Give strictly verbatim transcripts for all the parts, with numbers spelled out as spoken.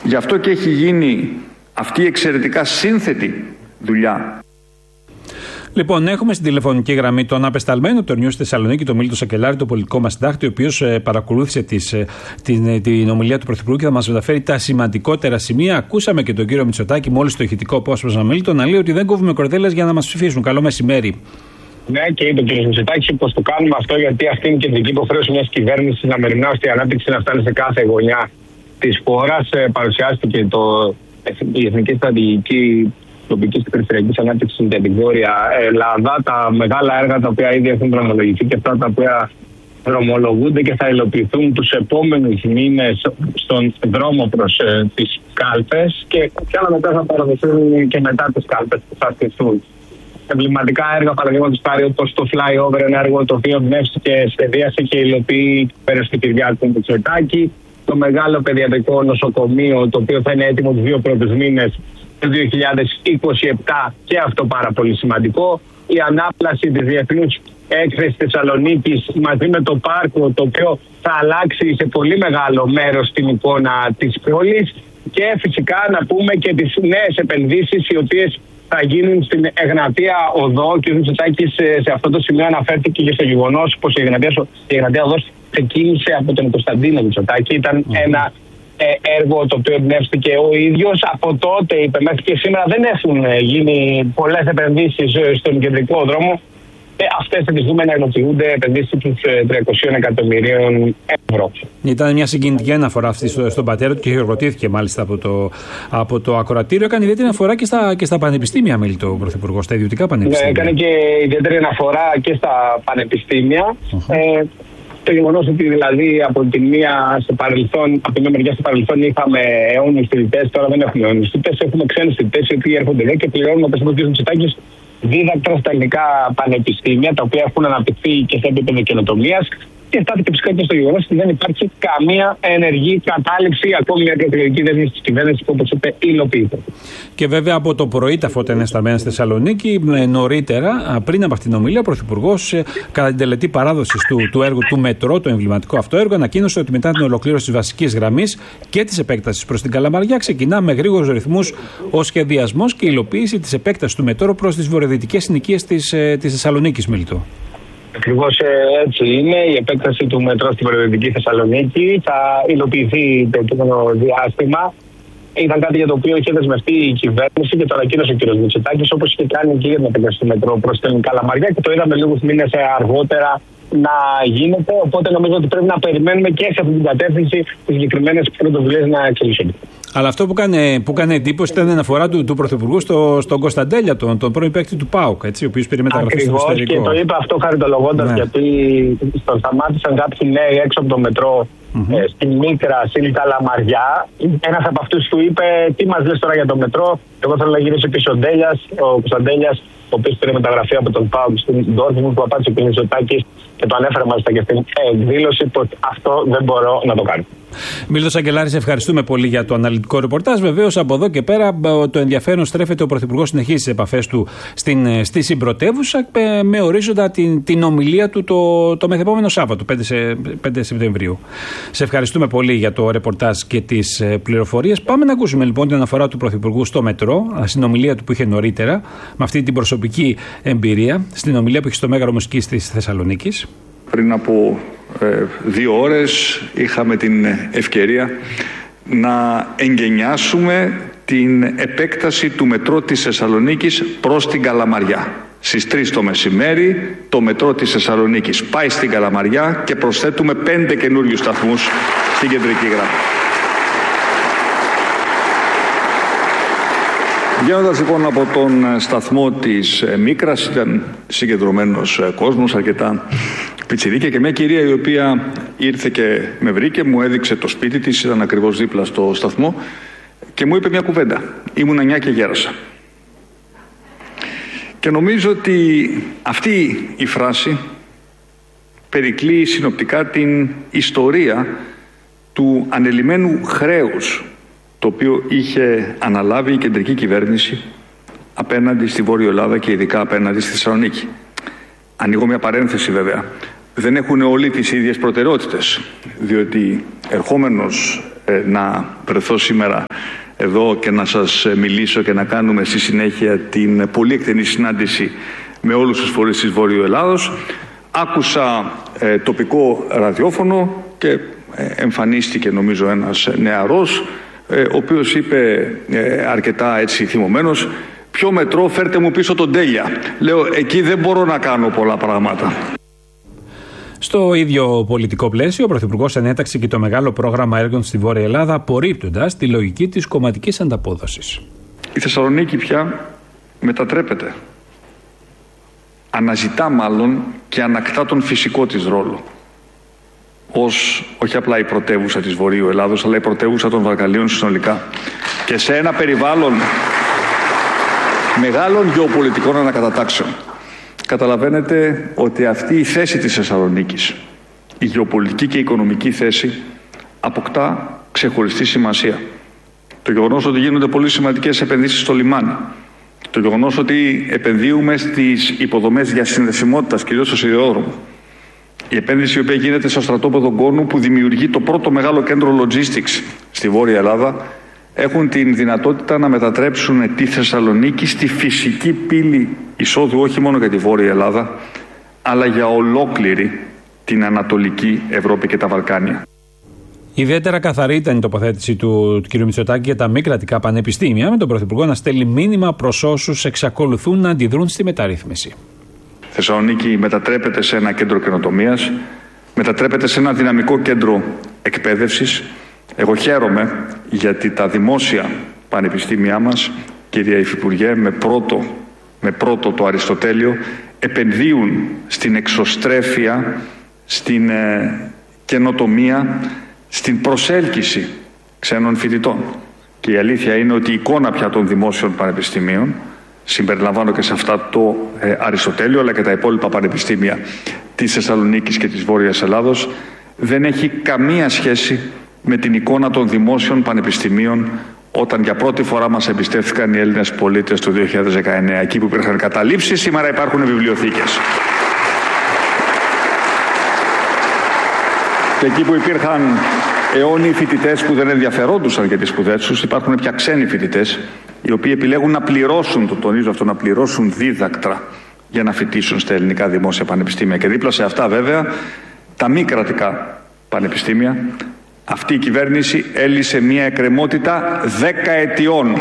Γι' αυτό και έχει γίνει αυτή η εξαιρετικά σύνθετη δουλειά. Λοιπόν, έχουμε στην τηλεφωνική γραμμή τον απεσταλμένο του News Θεσσαλονίκη, τον Μίλτο Σακελάρη, τον πολιτικό μας συντάκτη, ο οποίος ε, παρακολούθησε τις, ε, την, την ομιλία του Πρωθυπουργού και θα μας μεταφέρει τα σημαντικότερα σημεία. Ακούσαμε και τον κύριο Μητσοτάκη, μόλις το ηχητικό απόσπασμα Μίλτο, να λέει ότι δεν κόβουμε κορδέλες για να μας ψηφίσουν. Καλό μεσημέρι. Ναι, και είπε ο κ. Μητσοτάκης πως το κάνουμε αυτό γιατί αυτή είναι η κεντρική υποχρέωση μιας κυβέρνησης να μεριμνά ώστε η ανάπτυξη να φτάνει σε κάθε γωνιά της χώρας. Ε, παρουσιάστηκε το, η Εθνική Στρατηγική Τοπικής και Περιφερειακής Ανάπτυξης για την Βόρεια Ελλάδα, τα μεγάλα έργα τα οποία ήδη έχουν δρομολογηθεί και αυτά τα οποία δρομολογούνται και θα υλοποιηθούν τους επόμενους μήνες στον δρόμο προς ε, τις κάλπες και κάποια άλλα μετά θα παραδοθούν και μετά τις κάλπες που θα στηθούν. Εμβληματικά έργα, παραδείγματος χάρη, όπως το flyover, ένα έργο το οποίο εμπνεύστηκε, σχεδίασε και υλοποιεί πέρα στην Κυριάκου Μητσοτάκη. Το μεγάλο παιδιατρικό νοσοκομείο, το οποίο θα είναι έτοιμο τους δύο πρώτους μήνες του δύο χιλιάδες είκοσι επτά, και αυτό πάρα πολύ σημαντικό. Η ανάπλαση της Διεθνούς Έκθεσης Θεσσαλονίκης μαζί με το πάρκο, το οποίο θα αλλάξει σε πολύ μεγάλο μέρος την εικόνα της πόλης. Και φυσικά να πούμε και τις νέες επενδύσεις οι οποίες θα γίνουν στην Εγνατία Οδό. Ο κ. Μητσοτάκης σε αυτό το σημείο αναφέρθηκε και στο γεγονός πως η Εγνατία, η Εγνατία Οδός ξεκίνησε από τον Κωνσταντίνο Μητσοτάκη. Ήταν mm-hmm. ένα ε, έργο το οποίο εμπνεύστηκε ο ίδιος. Από τότε, είπε, μέχρι και σήμερα δεν έχουν γίνει πολλές επενδύσεις στον κεντρικό δρόμο. Ε, αυτές θα τις δούμε να υλοποιούνται επενδύσεις τους τριακόσια εκατομμυρίων ευρώ. Ήταν μια συγκινητική αναφορά αυτή στο, στον πατέρα του και χειροκροτήθηκε μάλιστα από το, από το ακροατήριο. Έκανε ιδιαίτερη αναφορά και στα, και στα πανεπιστήμια, μίλησε ο Πρωθυπουργός, στα ιδιωτικά πανεπιστήμια. Ναι, έκανε και ιδιαίτερη αναφορά και στα πανεπιστήμια. Uh-huh. Ε, το γεγονός ότι δηλαδή από τη μία στο παρελθόν, από τη μία μεριά στο παρελθόν είχαμε αιώνιους φοιτητές, τώρα δεν έχουμε αιώνιους φοιτητές, έχουμε ξένους φοιτητές οι οποίοι έρχονται εδώ και πληρώνουν από τον κ. Μητσοτάκη δίδακτρα στα ελληνικά πανεπιστήμια, τα οποία έχουν αναπτυχθεί και σε επίπεδο καινοτομίας. Και στάθηκε φυσικά και στο γεγονός ότι δεν υπάρχει καμία ενεργή κατάληψη, ακόμη μια προεκλογική δέσμευση της κυβέρνησης που, όπως είπε, υλοποιείται. Και βέβαια από το πρωί τα φώτα είναι στραμμένα στη Θεσσαλονίκη. Νωρίτερα, πριν από αυτήν την ομιλία, ο Πρωθυπουργός, κατά την τελετή παράδοση του, του έργου του Μετρό, το εμβληματικό αυτό έργο, ανακοίνωσε ότι μετά την ολοκλήρωση της βασικής γραμμής και της επέκτασης προς την Καλαμαριά, ξεκινά με γρήγορους ρυθμούς ο σχεδιασμός και η υλοποίηση της επέκτασης του Μετρό προς τις βορειοδυτικές συνοικίες της, της Θεσσαλονίκης, Μίλτο. Ακριβώς έτσι είναι. Η επέκταση του μετρό στη βορειοδυτική Θεσσαλονίκη θα υλοποιηθεί το επόμενο διάστημα. Ήταν κάτι για το οποίο είχε δεσμευτεί η κυβέρνηση και το ανακοίνωσε ο κ. Μητσοτάκης, όπως είχε κάνει και για την επέκταση του μετρό προς την Καλαμαριά, και το είδαμε λίγους μήνες αργότερα να γίνεται. Οπότε νομίζω ότι πρέπει να περιμένουμε και σε αυτή την κατεύθυνση τις συγκεκριμένες πρωτοβουλίες να εξελίσσονται. Αλλά αυτό που έκανε, που έκανε εντύπωση ήταν η αναφορά του, του Πρωθυπουργού στο, στον Κωνσταντέλια, τον, τον πρώην παίκτη του ΠΑΟΚ, έτσι, ο οποίος πήρε μεταγραφή στο εξωτερικό. Και το είπε αυτό χαριτολογώντας, ναι. Γιατί τον σταμάτησαν κάποιοι νέοι έξω από το μετρό mm-hmm. ε, στην Μίκρα, στην Καλαμαριά. Ένας από αυτούς του είπε: τι μας λες τώρα για το μετρό? Εγώ θέλω να γυρίσει πίσω ο Ντέλιας, ο Κωνσταντέλιας, ο οποίος πήρε μεταγραφή από τον ΠΑΟΚ στην Ντόρτμουντ, που απάντησε ο κ. Μητσοτάκης και το ανέφερε μάλιστα και στην εκδήλωση πως αυτό δεν μπορώ να το κάνω. Μίλτο Σακελάρη, ευχαριστούμε πολύ για το αναλυτικό ρεπορτάζ. Βεβαίως, από εδώ και πέρα το ενδιαφέρον στρέφεται. Ο Πρωθυπουργός συνεχίζει τις επαφές του στην, στη συμπρωτεύουσα με ορίζοντα την, την ομιλία του το, το μεθεπόμενο Σάββατο, πέντε Σεπτεμβρίου. Σε ευχαριστούμε πολύ για το ρεπορτάζ και τις πληροφορίες. Πάμε να ακούσουμε λοιπόν την αναφορά του Πρωθυπουργού στο μετρό, στην ομιλία του που είχε νωρίτερα, με αυτή την προσωπική εμπειρία, στην ομιλία που είχε στο Μέγαρο Μουσικής της Θεσσαλονίκης. Πριν από ε, δύο ώρες είχαμε την ευκαιρία να εγκαινιάσουμε την επέκταση του μετρό της Θεσσαλονίκης προς την Καλαμαριά. Στις τρεις το μεσημέρι το μετρό της Θεσσαλονίκης πάει στην Καλαμαριά και προσθέτουμε πέντε καινούριους σταθμούς στην κεντρική γραμμή. Βγαίνοντας λοιπόν από τον σταθμό της Μίκρας, ήταν συγκεντρωμένος κόσμος, αρκετά πιτσιρίκια, και μια κυρία η οποία ήρθε και με βρήκε, μου έδειξε το σπίτι της, ήταν ακριβώς δίπλα στο σταθμό και μου είπε μια κουβέντα. Ήμουν εννιά και γέρασα. Και νομίζω ότι αυτή η φράση περικλεί συνοπτικά την ιστορία του ανελημμένου χρέους το οποίο είχε αναλάβει η κεντρική κυβέρνηση απέναντι στη Βόρεια Ελλάδα και ειδικά απέναντι στη Θεσσαλονίκη. Ανοίγω μια παρένθεση βέβαια. Δεν έχουν όλοι τις ίδιες προτεραιότητες, διότι ερχόμενος ε, να βρεθώ σήμερα εδώ και να σας μιλήσω και να κάνουμε στη συνέχεια την πολύ εκτενή συνάντηση με όλους τους φορείς της Βόρειου Ελλάδος. Άκουσα ε, τοπικό ραδιόφωνο και ε, εμφανίστηκε νομίζω ένας νεαρός, ε, ο οποίος είπε ε, αρκετά έτσι θυμωμένος, «Ποιο μετρό, φέρτε μου πίσω τον Τέλεια». Λέω, εκεί δεν μπορώ να κάνω πολλά πράγματα. Στο ίδιο πολιτικό πλαίσιο, ο Πρωθυπουργός ενέταξε και το μεγάλο πρόγραμμα έργων στη Βόρεια Ελλάδα, απορρίπτοντας τη λογική της κομματικής ανταπόδοσης. Η Θεσσαλονίκη πια μετατρέπεται. Αναζητά μάλλον και ανακτά τον φυσικό της ρόλο. Ως όχι απλά η πρωτεύουσα της Βορείου Ελλάδος, αλλά η πρωτεύουσα των Βαλκανίων συνολικά. Και σε ένα περιβάλλον μεγάλων γεωπολιτικών ανακατατάξεων. Καταλαβαίνετε ότι αυτή η θέση της Θεσσαλονίκης, η γεωπολιτική και η οικονομική θέση, αποκτά ξεχωριστή σημασία. Το γεγονός ότι γίνονται πολύ σημαντικές επενδύσεις στο λιμάνι, το γεγονός ότι επενδύουμε στις υποδομές διασυνδεσιμότητας, κυρίως στο σιδηρόδρομο, η επένδυση η οποία γίνεται στο στρατόπεδο Γκόνου που δημιουργεί το πρώτο μεγάλο κέντρο logistics στη Βόρεια Ελλάδα, έχουν την δυνατότητα να μετατρέψουν τη Θεσσαλονίκη στη φυσική πύλη εισόδου όχι μόνο για τη Βόρεια Ελλάδα, αλλά για ολόκληρη την Ανατολική Ευρώπη και τα Βαλκάνια. Ιδιαίτερα καθαρή ήταν η τοποθέτηση του, του κ. Μητσοτάκη για τα μη κρατικά πανεπιστήμια, με τον Πρωθυπουργό να στέλνει μήνυμα προς όσους εξακολουθούν να αντιδρούν στη μεταρρύθμιση. Η Θεσσαλονίκη μετατρέπεται σε ένα κέντρο καινοτομίας, μετατρέπεται σε ένα δυναμικό κέντρο εκπαίδευσης. Εγώ χαίρομαι γιατί τα δημόσια πανεπιστήμια μας, κυρία Υφυπουργέ, με πρώτο, με πρώτο το Αριστοτέλειο, επενδύουν στην εξωστρέφεια, στην ε, καινοτομία, στην προσέλκυση ξένων φοιτητών. Και η αλήθεια είναι ότι η εικόνα πια των δημόσιων πανεπιστημίων, συμπεριλαμβάνω και σε αυτά το ε, Αριστοτέλειο, αλλά και τα υπόλοιπα πανεπιστήμια της Θεσσαλονίκης και της Βόρειας Ελλάδος, δεν έχει καμία σχέση με την εικόνα των δημόσιων πανεπιστημίων όταν για πρώτη φορά μας εμπιστεύτηκαν οι Έλληνες πολίτες το δύο χιλιάδες δεκαεννέα. Εκεί που υπήρχαν καταλήψεις, σήμερα υπάρχουν βιβλιοθήκες. Και εκεί που υπήρχαν αιώνιοι φοιτητές που δεν ενδιαφερόντουσαν για τις σπουδές τους, υπάρχουν πια ξένοι φοιτητές, οι οποίοι επιλέγουν να πληρώσουν, το τονίζω αυτό, να πληρώσουν δίδακτρα για να φοιτήσουν στα ελληνικά δημόσια πανεπιστήμια. Και δίπλα σε αυτά βέβαια τα μη κρατικά πανεπιστήμια. Αυτή η κυβέρνηση έλυσε μια εκκρεμότητα δέκα ετιών.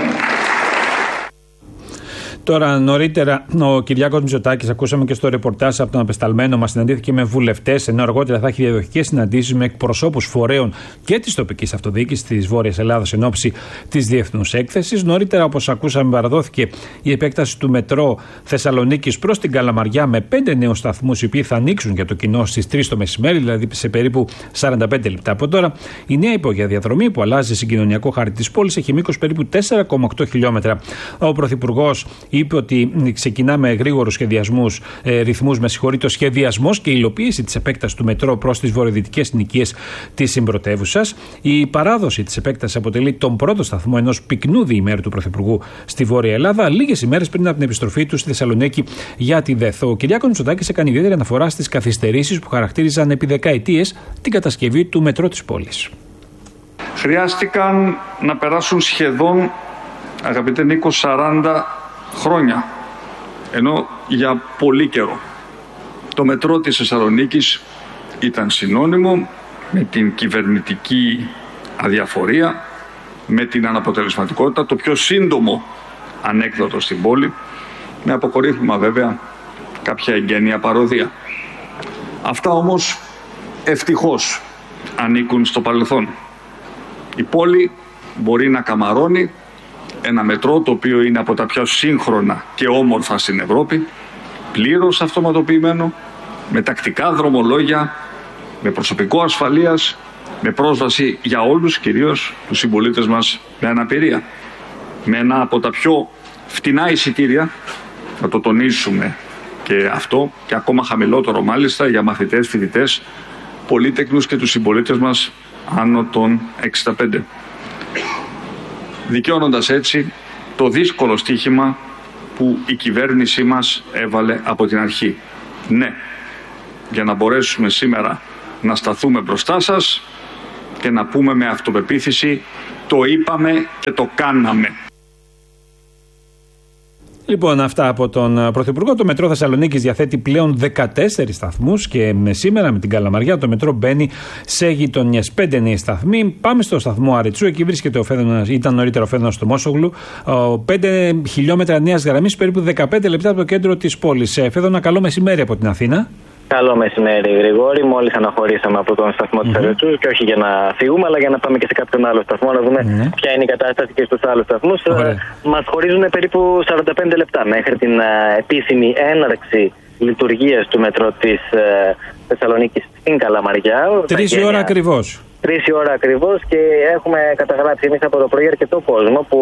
Τώρα, νωρίτερα, ο Κυριάκος Μητσοτάκης, ακούσαμε και στο ρεπορτάζ από τον απεσταλμένο μας, συναντήθηκε με βουλευτές, ενώ αργότερα θα έχει διαδοχικές συναντήσεις με εκπροσώπους φορέων και της τοπικής αυτοδιοίκησης της Βόρειας Ελλάδας εν ώψη της διεθνούς έκθεσης. Νωρίτερα, όπως ακούσαμε, παραδόθηκε η επέκταση του μετρό Θεσσαλονίκης προς την Καλαμαριά με πέντε νέους σταθμούς, οι οποίοι θα ανοίξουν για το κοινό στις τρεις το μεσημέρι, δηλαδή σε περίπου σαράντα πέντε λεπτά από τώρα. Η νέα υπόγεια διαδρομή που αλλάζει συγκοινωνιακό χάρτη της πόλης έχει μήκος περίπου τέσσερα κόμμα οκτώ χιλιόμετρα. Ο Πρωθυπουργός είπε ότι ξεκινά με γρήγορους σχεδιασμούς, ε, ρυθμούς, με συγχωρείτε, ο σχεδιασμός και η υλοποίηση της επέκτασης του μετρό προς τις βορειοδυτικές συνοικίες της συμπρωτεύουσας. Η παράδοση της επέκτασης αποτελεί τον πρώτο σταθμό ενός πυκνού διημέρου του Πρωθυπουργού στη Βόρεια Ελλάδα, λίγες ημέρες πριν από την επιστροφή του στη Θεσσαλονίκη για τη ΔΕΘ. Ο Κυριάκος Μητσοτάκης έκανε ιδιαίτερη αναφορά στις καθυστερήσεις που χαρακτήριζαν επί δεκαετίες την κατασκευή του μετρό της πόλης. Χρειάστηκαν να περάσουν σχεδόν, αγαπητέ Νίκο, σαράντα χρόνια, ενώ για πολύ καιρό το μετρό της Θεσσαλονίκης ήταν συνώνυμο με την κυβερνητική αδιαφορία, με την αναποτελεσματικότητα, το πιο σύντομο ανέκδοτο στην πόλη, με αποκορύφημα βέβαια κάποια εγγένεια παροδία. Αυτά όμως ευτυχώς ανήκουν στο παρελθόν. Η πόλη μπορεί να καμαρώνει ένα μετρό το οποίο είναι από τα πιο σύγχρονα και όμορφα στην Ευρώπη, πλήρως αυτοματοποιημένο, με τακτικά δρομολόγια, με προσωπικό ασφαλείας, με πρόσβαση για όλους, κυρίως τους συμπολίτες μας με αναπηρία. Με ένα από τα πιο φτηνά εισιτήρια, να το τονίσουμε και αυτό, και ακόμα χαμηλότερο μάλιστα για μαθητές, φοιτητές, πολύτεκνους και τους συμπολίτες μας άνω των εξήντα πέντε. Δικαιώνοντας έτσι το δύσκολο στοίχημα που η κυβέρνησή μας έβαλε από την αρχή. Ναι, για να μπορέσουμε σήμερα να σταθούμε μπροστά σας, και να πούμε με αυτοπεποίθηση το είπαμε και το κάναμε. Λοιπόν, αυτά από τον Πρωθυπουργό. Το μετρό Θεσσαλονίκης διαθέτει πλέον δεκατέσσερις σταθμούς και σήμερα με την Καλαμαριά το μετρό μπαίνει σε γειτονιές. Πέντε νέοι σταθμοί. Πάμε στο σταθμό Αρετσού. Εκεί βρίσκεται ο Φέδωνας, ήταν νωρίτερα ο Φέδωνας στο Μόσογλου. Πέντε χιλιόμετρα νέας γραμμής, περίπου δεκαπέντε λεπτά από το κέντρο της πόλης. Φέδωνα, καλό μεσημέρι από την Αθήνα. Καλό μεσημέρι, Γρηγόρη. Μόλις αναχωρήσαμε από τον σταθμό mm-hmm. της Αρετσού και όχι για να φύγουμε, αλλά για να πάμε και σε κάποιον άλλο σταθμό, να δούμε mm-hmm. ποια είναι η κατάσταση και στους άλλους σταθμούς. Μας χωρίζουν περίπου σαράντα πέντε λεπτά μέχρι την uh, επίσημη έναρξη λειτουργίας του μετρό της uh, Θεσσαλονίκης στην Καλαμαριά. Τρεις η ώρα ακριβώς. Τρεις η ώρα ακριβώς και έχουμε καταγράψει εμείς από το πρωί αρκετό κόσμο που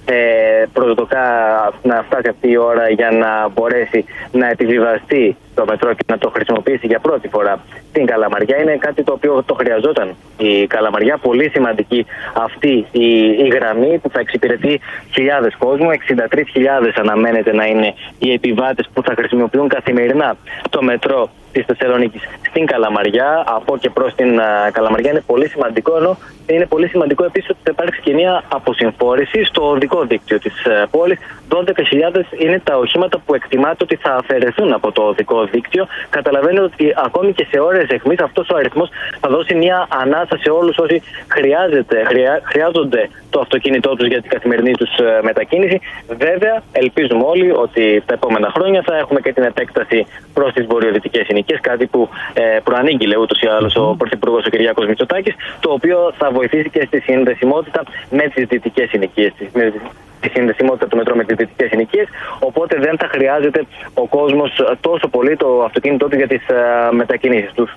Ε, προσδοκά να φτάσει αυτή η ώρα για να μπορέσει να επιβιβαστεί στο μετρό και να το χρησιμοποιήσει για πρώτη φορά στην Καλαμαριά. Είναι κάτι το οποίο το χρειαζόταν η Καλαμαριά. Πολύ σημαντική αυτή η, η γραμμή που θα εξυπηρετεί χιλιάδες κόσμου. εξήντα τρεις χιλιάδες αναμένεται να είναι οι επιβάτες που θα χρησιμοποιούν καθημερινά το μετρό της Θεσσαλονίκης στην Καλαμαριά. Από και προς την uh, Καλαμαριά είναι πολύ σημαντικό, ενώ είναι πολύ σημαντικό επίσης ότι θα υπάρξει και μια αποσυμφόρηση στο οδικό δίκτυο της uh, πόλης. δώδεκα χιλιάδες είναι τα οχήματα που εκτιμάται ότι θα αφαιρεθούν από το οδικό δίκτυο. Καταλαβαίνετε ότι ακόμη και σε ώρες αιχμής αυτός ο αριθμός θα δώσει μια ανάσα σε όλους όσοι χρειάζεται, χρειά, χρειάζονται το αυτοκίνητό τους για την καθημερινή τους uh, μετακίνηση. Βέβαια, ελπίζουμε όλοι ότι τα επόμενα χρόνια θα έχουμε και την επέκταση προς τις βορειοδυτικές συνοικίες, κάτι που ε, προανήγγειλε ούτως ή άλλως ο Πρωθυπουργός ο Κυριάκος Μητσοτάκης, το οποίο θα βοηθήσει και στη συνδεσιμότητα με τις δυτικές συνοικίες, με τη συνδεσιμότητα του μετρό με τις δυτικές συνοικίες, οπότε δεν θα χρειάζεται ο κόσμος τόσο πολύ το αυτοκίνητό του για τις ε, μετακινήσεις τους.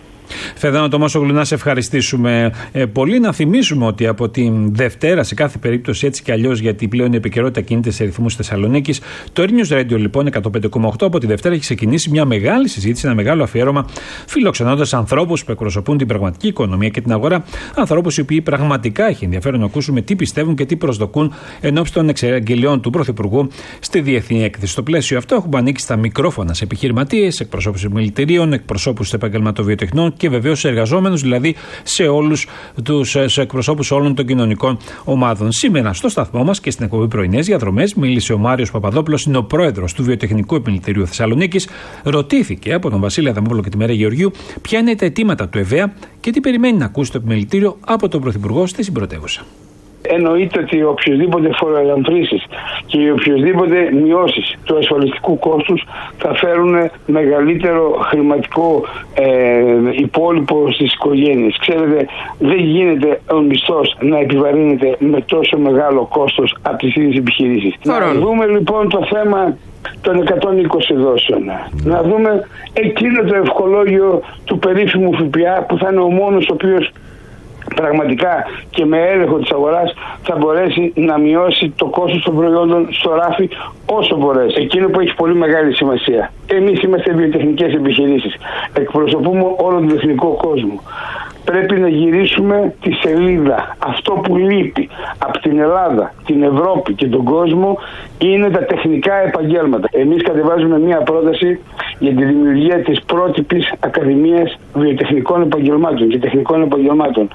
Φεδάνο Τομόσογλου, να σε ευχαριστήσουμε ε, πολύ. Να θυμίσουμε ότι από την Δευτέρα, σε κάθε περίπτωση έτσι κι αλλιώς, γιατί πλέον η επικαιρότητα κινείται σε ρυθμούς Θεσσαλονίκης, το News Radio λοιπόν εκατόν πέντε κόμμα οκτώ από τη Δευτέρα έχει ξεκινήσει μια μεγάλη συζήτηση, ένα μεγάλο αφιέρωμα, φιλοξενώντας ανθρώπους που εκπροσωπούν την πραγματική οικονομία και την αγορά. Ανθρώπους οι οποίοι πραγματικά έχει ενδιαφέρον να ακούσουμε τι πιστεύουν και τι προσδοκούν ενώπιση των εξαγγελιών του Πρωθυπουργού στη διεθνή έκθεση. Στο πλαίσιο αυτό έχουμε ανοίξει στα μικρόφωνα σε επιχειρηματίες, εκπροσώπους επιμελητηρίων, εκπροσώπους επαγγελματοβιοτεχνών και βεβαίως σε εργαζόμενους, δηλαδή σε όλους τους σε εκπροσώπους όλων των κοινωνικών ομάδων. Σήμερα στο σταθμό μας και στην εκπομπή Πρωινές Διαδρομές μίλησε ο Μάριος Παπαδόπουλος, είναι ο πρόεδρος του Βιοτεχνικού Επιμελητηρίου Θεσσαλονίκης. Ρωτήθηκε από τον Βασίλη Αδαμόπουλο και τη Μαρία Γεωργίου ποια είναι τα αιτήματα του ΕΒΕΑ και τι περιμένει να ακούσει το επιμελητήριο από τον Πρωθυπουργό στη συμπρωτεύουσα. Εννοείται ότι οποιοδήποτε φοροελαφρύνσεις και οποιοδήποτε μειώσεις του ασφαλιστικού κόστους θα φέρουν μεγαλύτερο χρηματικό ε, υπόλοιπο στις οικογένειες. Ξέρετε, δεν γίνεται ο μισθός να επιβαρύνεται με τόσο μεγάλο κόστος από τις ίδιες επιχειρήσεις. Να δούμε λοιπόν το θέμα των εκατόν είκοσι δόσεων. Να δούμε εκείνο το ευχολόγιο του περίφημου ΦΠΑ που θα είναι ο μόνος ο οποίος πραγματικά και με έλεγχο της αγοράς θα μπορέσει να μειώσει το κόστος των προϊόντων στο ράφι όσο μπορέσει. Εκείνο που έχει πολύ μεγάλη σημασία. Εμείς είμαστε βιοτεχνικές επιχειρήσεις. Εκπροσωπούμε όλο τον εθνικό κόσμο. Πρέπει να γυρίσουμε τη σελίδα. Αυτό που λείπει από την Ελλάδα, την Ευρώπη και τον κόσμο είναι τα τεχνικά επαγγέλματα. Εμείς κατεβάζουμε μια πρόταση για τη δημιουργία της πρότυπης Ακαδημίας Βιοτεχνικών Επαγγελμάτων και Τεχνικών Επαγγελμάτων.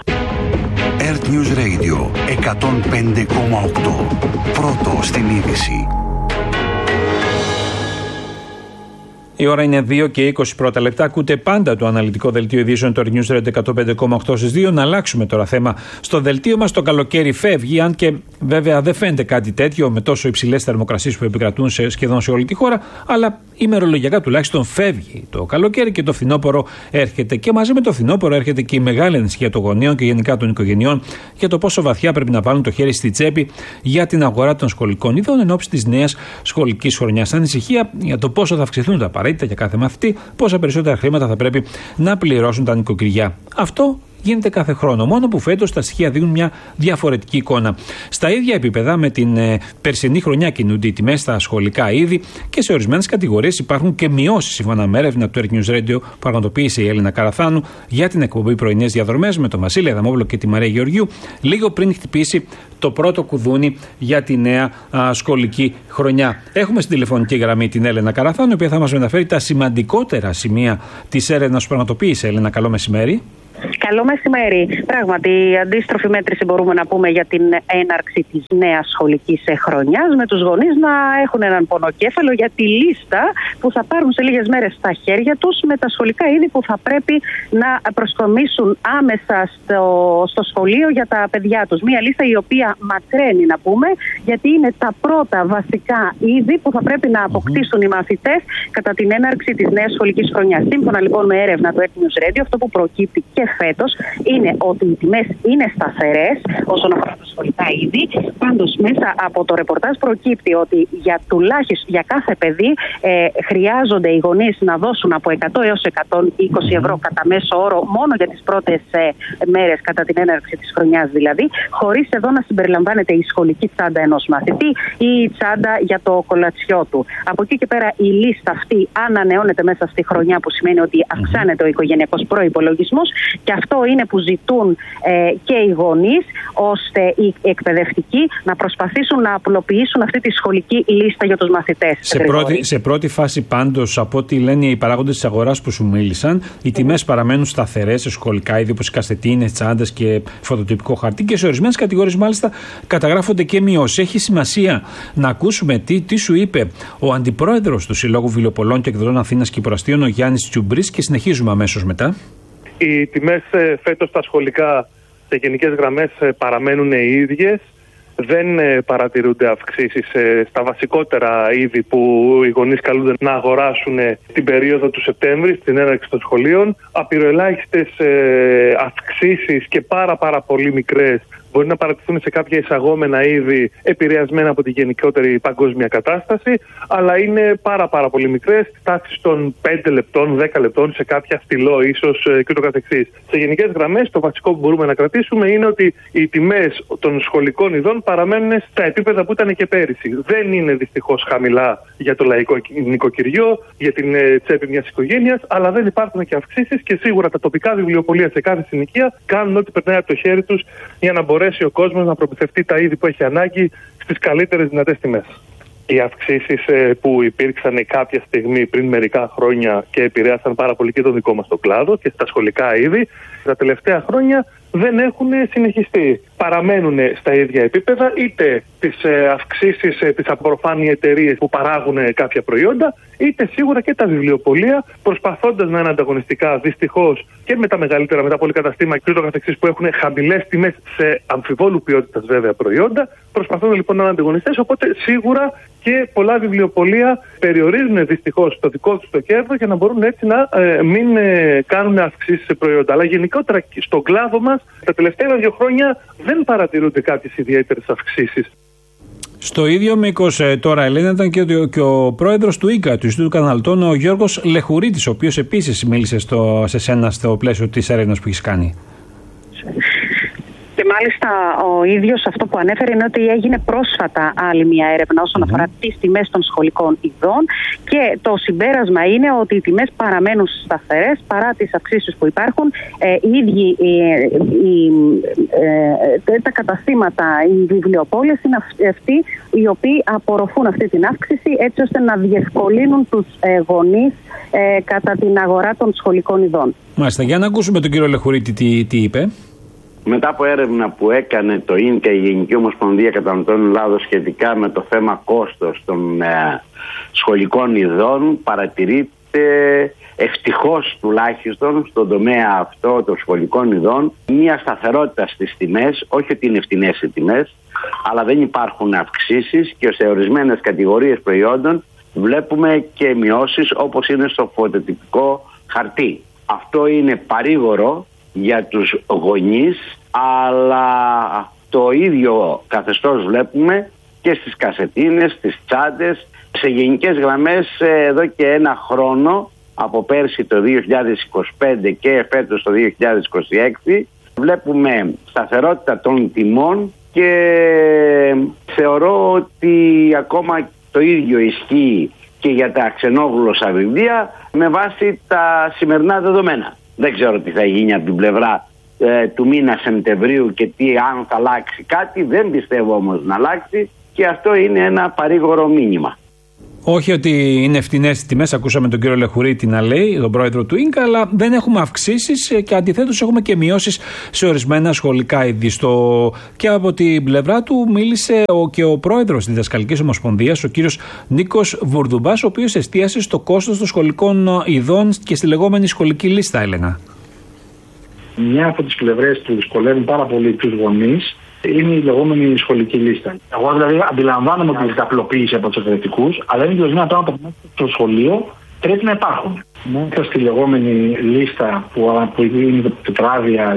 Earth News Radio εκατόν πέντε κόμμα οκτώ. Πρώτο στην είδηση. Η ώρα είναι δύο και είκοσι πρώτα λεπτά. Ακούτε πάντα το αναλυτικό δελτίο ειδήσεων του News Radio εκατόν πέντε κόμμα οκτώ στις δύο. Να αλλάξουμε τώρα θέμα. Στο δελτίο μας το καλοκαίρι φεύγει, αν και βέβαια δεν φαίνεται κάτι τέτοιο με τόσο υψηλές θερμοκρασίες που επικρατούν σε, σχεδόν σε όλη τη χώρα. Αλλά ημερολογιακά τουλάχιστον φεύγει το καλοκαίρι και το φθινόπωρο έρχεται. Και μαζί με το φθινόπωρο έρχεται και η μεγάλη ανησυχία των γονέων και γενικά των οικογενειών για το πόσο βαθιά πρέπει να βάλουν το χέρι στη τσέπη για την αγορά των σχολικών ειδών εν ώψη της νέας σχολικής χρονιάς. Ανησυχία για το πόσο θα αυξηθούν τα απαραίτητα για κάθε μαθητή, πόσα περισσότερα χρήματα θα πρέπει να πληρώσουν τα νοικοκυριά. Αυτό γίνεται κάθε χρόνο, μόνο που φέτος τα στοιχεία δίνουν μια διαφορετική εικόνα. Στα ίδια επίπεδα με την ε, περσινή χρονιά κινούνται οι τιμές στα σχολικά είδη και σε ορισμένες κατηγορίες υπάρχουν και μειώσεις, σύμφωνα με έρευνα του Earth News Radio που πραγματοποίησε η Έλληνα Καραθάνου για την εκπομπή Πρωινές Διαδρομές με τον Βασίλη Αδαμόπουλο και τη Μαρία Γεωργίου, λίγο πριν χτυπήσει το πρώτο κουδούνι για τη νέα α, σχολική χρονιά. Έχουμε στην τηλεφωνική γραμμή την Έλληνα Καραθάνου, η οποία θα μας μεταφέρει τα σημαντικότερα σημεία της έρευνας που πραγματοποίησε. Έλληνα, καλό μεσημέρι. Καλό μεσημέρι. Πράγματι, η αντίστροφη μέτρηση μπορούμε να πούμε για την έναρξη της νέας σχολικής χρονιάς, με τους γονείς να έχουν έναν πονοκέφαλο για τη λίστα που θα πάρουν σε λίγες μέρες στα χέρια τους με τα σχολικά είδη που θα πρέπει να προσκομίσουν άμεσα στο, στο σχολείο για τα παιδιά τους. Μία λίστα η οποία μακραίνει, να πούμε, γιατί είναι τα πρώτα βασικά είδη που θα πρέπει να αποκτήσουν οι μαθητές κατά την έναρξη της νέας σχολικής χρονιάς. Σύμφωνα λοιπόν με έρευνα του Earth News Radio, αυτό που προκύπτει και φέτος είναι ότι οι τιμές είναι σταθερές όσον αφορά τα σχολικά είδη. Πάντως, μέσα από το ρεπορτάζ προκύπτει ότι για τουλάχιστον για κάθε παιδί ε, χρειάζονται οι γονείς να δώσουν από εκατό έως εκατόν είκοσι ευρώ κατά μέσο όρο μόνο για τις πρώτες ε, μέρες κατά την έναρξη της χρονιάς δηλαδή, χωρίς εδώ να συμπεριλαμβάνεται η σχολική τσάντα ενός μαθητή ή η τσάντα για το κολατσιό του. Από εκεί και πέρα η λίστα αυτή ανανεώνεται μέσα στη χρονιά, που σημαίνει ότι αυξάνεται ο οικογενειακός προϋπολογισμός, και αυτό είναι που ζητούν ε, και οι γονείς, ώστε οι εκπαιδευτικοί να προσπαθήσουν να απλοποιήσουν αυτή τη σχολική λίστα για τους μαθητές. Σε πρώτη, σε πρώτη φάση πάντως, από ό,τι λένε οι παράγοντες της αγοράς που σου μίλησαν, οι τιμές παραμένουν σταθερές σε σχολικά είδη όπως οι καστετίνες, τσάντες και φωτοτυπικό χαρτί, και σε ορισμένες κατηγορίες μάλιστα καταγράφονται και μειώσεις. Έχει σημασία να ακούσουμε τι, τι σου είπε ο αντιπρόεδρος του Συλλόγου Βιβλιοπωλών και Εκδοτών Αθήνας και Υποραστίων, ο Γιάννης Τσιουμπρής, και συνεχίζουμε αμέσως μετά. Οι τιμές φέτος στα σχολικά σε γενικές γραμμές παραμένουν οι ίδιες. Δεν παρατηρούνται αυξήσεις στα βασικότερα είδη που οι γονείς καλούνται να αγοράσουν την περίοδο του Σεπτέμβρη, στην έναρξη των σχολείων. Απειροελάχιστες αυξήσεις και πάρα πάρα πολύ μικρές μπορεί να παρατηθούν σε κάποια εισαγόμενα είδη επηρεασμένα από τη γενικότερη παγκόσμια κατάσταση, αλλά είναι πάρα πάρα πολύ μικρές, τάξεις των πέντε λεπτών, δέκα λεπτών, σε κάποια στυλό ίσως και το καθεξής. Σε γενικές γραμμές, το βασικό που μπορούμε να κρατήσουμε είναι ότι οι τιμές των σχολικών ειδών παραμένουν στα επίπεδα που ήταν και πέρυσι. Δεν είναι δυστυχώς χαμηλά για το λαϊκό νοικοκυριό, για την τσέπη μιας οικογένειας, αλλά δεν υπάρχουν και αυξήσεις, και σίγουρα τα τοπικά βιβλιοπωλεία σε κάθε συνοικία κάνουν ό,τι περνάει από το χέρι τους για να μπορέσει ο κόσμος να προμηθευτεί τα είδη που έχει ανάγκη στις καλύτερες δυνατές τιμές. Οι αυξήσεις που υπήρξαν κάποια στιγμή πριν μερικά χρόνια και επηρέασαν πάρα πολύ και τον δικό μας το κλάδο και στα σχολικά είδη, τα τελευταία χρόνια δεν έχουν συνεχιστεί. Παραμένουν στα ίδια επίπεδα, είτε τις αυξήσεις τις απορροφάνει οι εταιρείες που παράγουν κάποια προϊόντα, είτε σίγουρα και τα βιβλιοπωλεία, προσπαθώντας να είναι ανταγωνιστικά, δυστυχώς, και με τα μεγαλύτερα, με τα πολυκαταστήματα και ούτω καθεξής, που έχουν χαμηλές τιμές σε αμφιβόλου ποιότητας βέβαια προϊόντα, προσπαθούν λοιπόν να είναι ανταγωνιστές. Οπότε σίγουρα και πολλά βιβλιοπωλεία περιορίζουν δυστυχώς το δικό τους το κέρδος για να μπορούν έτσι να ε, μην ε, κάνουν αυξήσεις σε προϊόντα. Αλλά γενικότερα στον κλάδο μας τα τελευταία δύο χρόνια δεν παρατηρούνται κάποιες ιδιαίτερες αυξήσεις. Στο ίδιο μήκος ε, τώρα, Ελένα, ήταν και, ο, και ο πρόεδρος του ΙΚΑ, του Ινστιτούτου Καταναλωτών, ο Γιώργος Λεχουρίτης, ο οποίος επίσης μίλησε στο, σε σένα στο πλαίσιο της έρευνας που έχεις κάνει. Και μάλιστα ο ίδιος αυτό που ανέφερε είναι ότι έγινε πρόσφατα άλλη μια έρευνα όσον mm-hmm. αφορά τις τιμές των σχολικών ειδών, και το συμπέρασμα είναι ότι οι τιμές παραμένουν σταθερές παρά τις αυξήσεις που υπάρχουν. Ε, οι ίδιοι ε, ε, ε, τα καταστήματα, οι βιβλιοπόλες είναι αυτοί οι οποίοι απορροφούν αυτή την αύξηση, έτσι ώστε να διευκολύνουν τους ε, γονείς ε, κατά την αγορά των σχολικών ειδών. Μάλιστα, για να ακούσουμε τον κύριο Λεχουρίτη τι, τι είπε. Μετά από έρευνα που έκανε το ΙΝΚΑ, η Γενική Ομοσπονδία Καταναλωτών Ελλάδος, σχετικά με το θέμα κόστος των ε, σχολικών ειδών, παρατηρείται ευτυχώς τουλάχιστον στον τομέα αυτό των σχολικών ειδών μια σταθερότητα στις τιμές. Όχι ότι είναι φτηνές οι τιμές, αλλά δεν υπάρχουν αυξήσεις, και σε ορισμένες κατηγορίες προϊόντων βλέπουμε και μειώσεις, όπως είναι στο φωτοτυπικό χαρτί. Αυτό είναι παρήγορο για τους γονείς, αλλά το ίδιο καθεστώς βλέπουμε και στις κασετίνες, στις τσάντες. Σε γενικές γραμμές, εδώ και ένα χρόνο, από πέρσι το δύο χιλιάδες είκοσι πέντε και φέτος το δύο χιλιάδες είκοσι έξι, βλέπουμε σταθερότητα των τιμών, και θεωρώ ότι ακόμα το ίδιο ισχύει και για τα ξενόγλωσσα βιβλία με βάση τα σημερινά δεδομένα. Δεν ξέρω τι θα γίνει από την πλευρά ε, του μήνα Σεπτεμβρίου και τι, αν θα αλλάξει κάτι. Δεν πιστεύω όμως να αλλάξει, και αυτό είναι ένα παρήγορο μήνυμα. Όχι ότι είναι φτηνές οι τιμές, ακούσαμε τον κύριο Λεχουρίτη να λέει, τον πρόεδρο του ίνκα, αλλά δεν έχουμε αυξήσεις και αντιθέτως έχουμε και μειώσεις σε ορισμένα σχολικά είδη. Στο... Και από την πλευρά του μίλησε ο, και ο πρόεδρος της Διδασκαλικής Ομοσπονδίας, ο κύριος Νίκος Βουρδουμπάς, ο οποίος εστίασε στο κόστος των σχολικών ειδών και στη λεγόμενη σχολική λίστα, Έλενα. Μια από τις πλευρές που δυσκολεύουν πάρα πολύ τους γονείς είναι η λεγόμενη σχολική λίστα. Εγώ δηλαδή αντιλαμβάνομαι ότι είναι απλοποίηση από τους εκπαιδευτικούς, αλλά είναι και ορισμένα πράγματα που στο σχολείο πρέπει να υπάρχουν. Μέσα στη λεγόμενη λίστα που, που είναι τετράδια,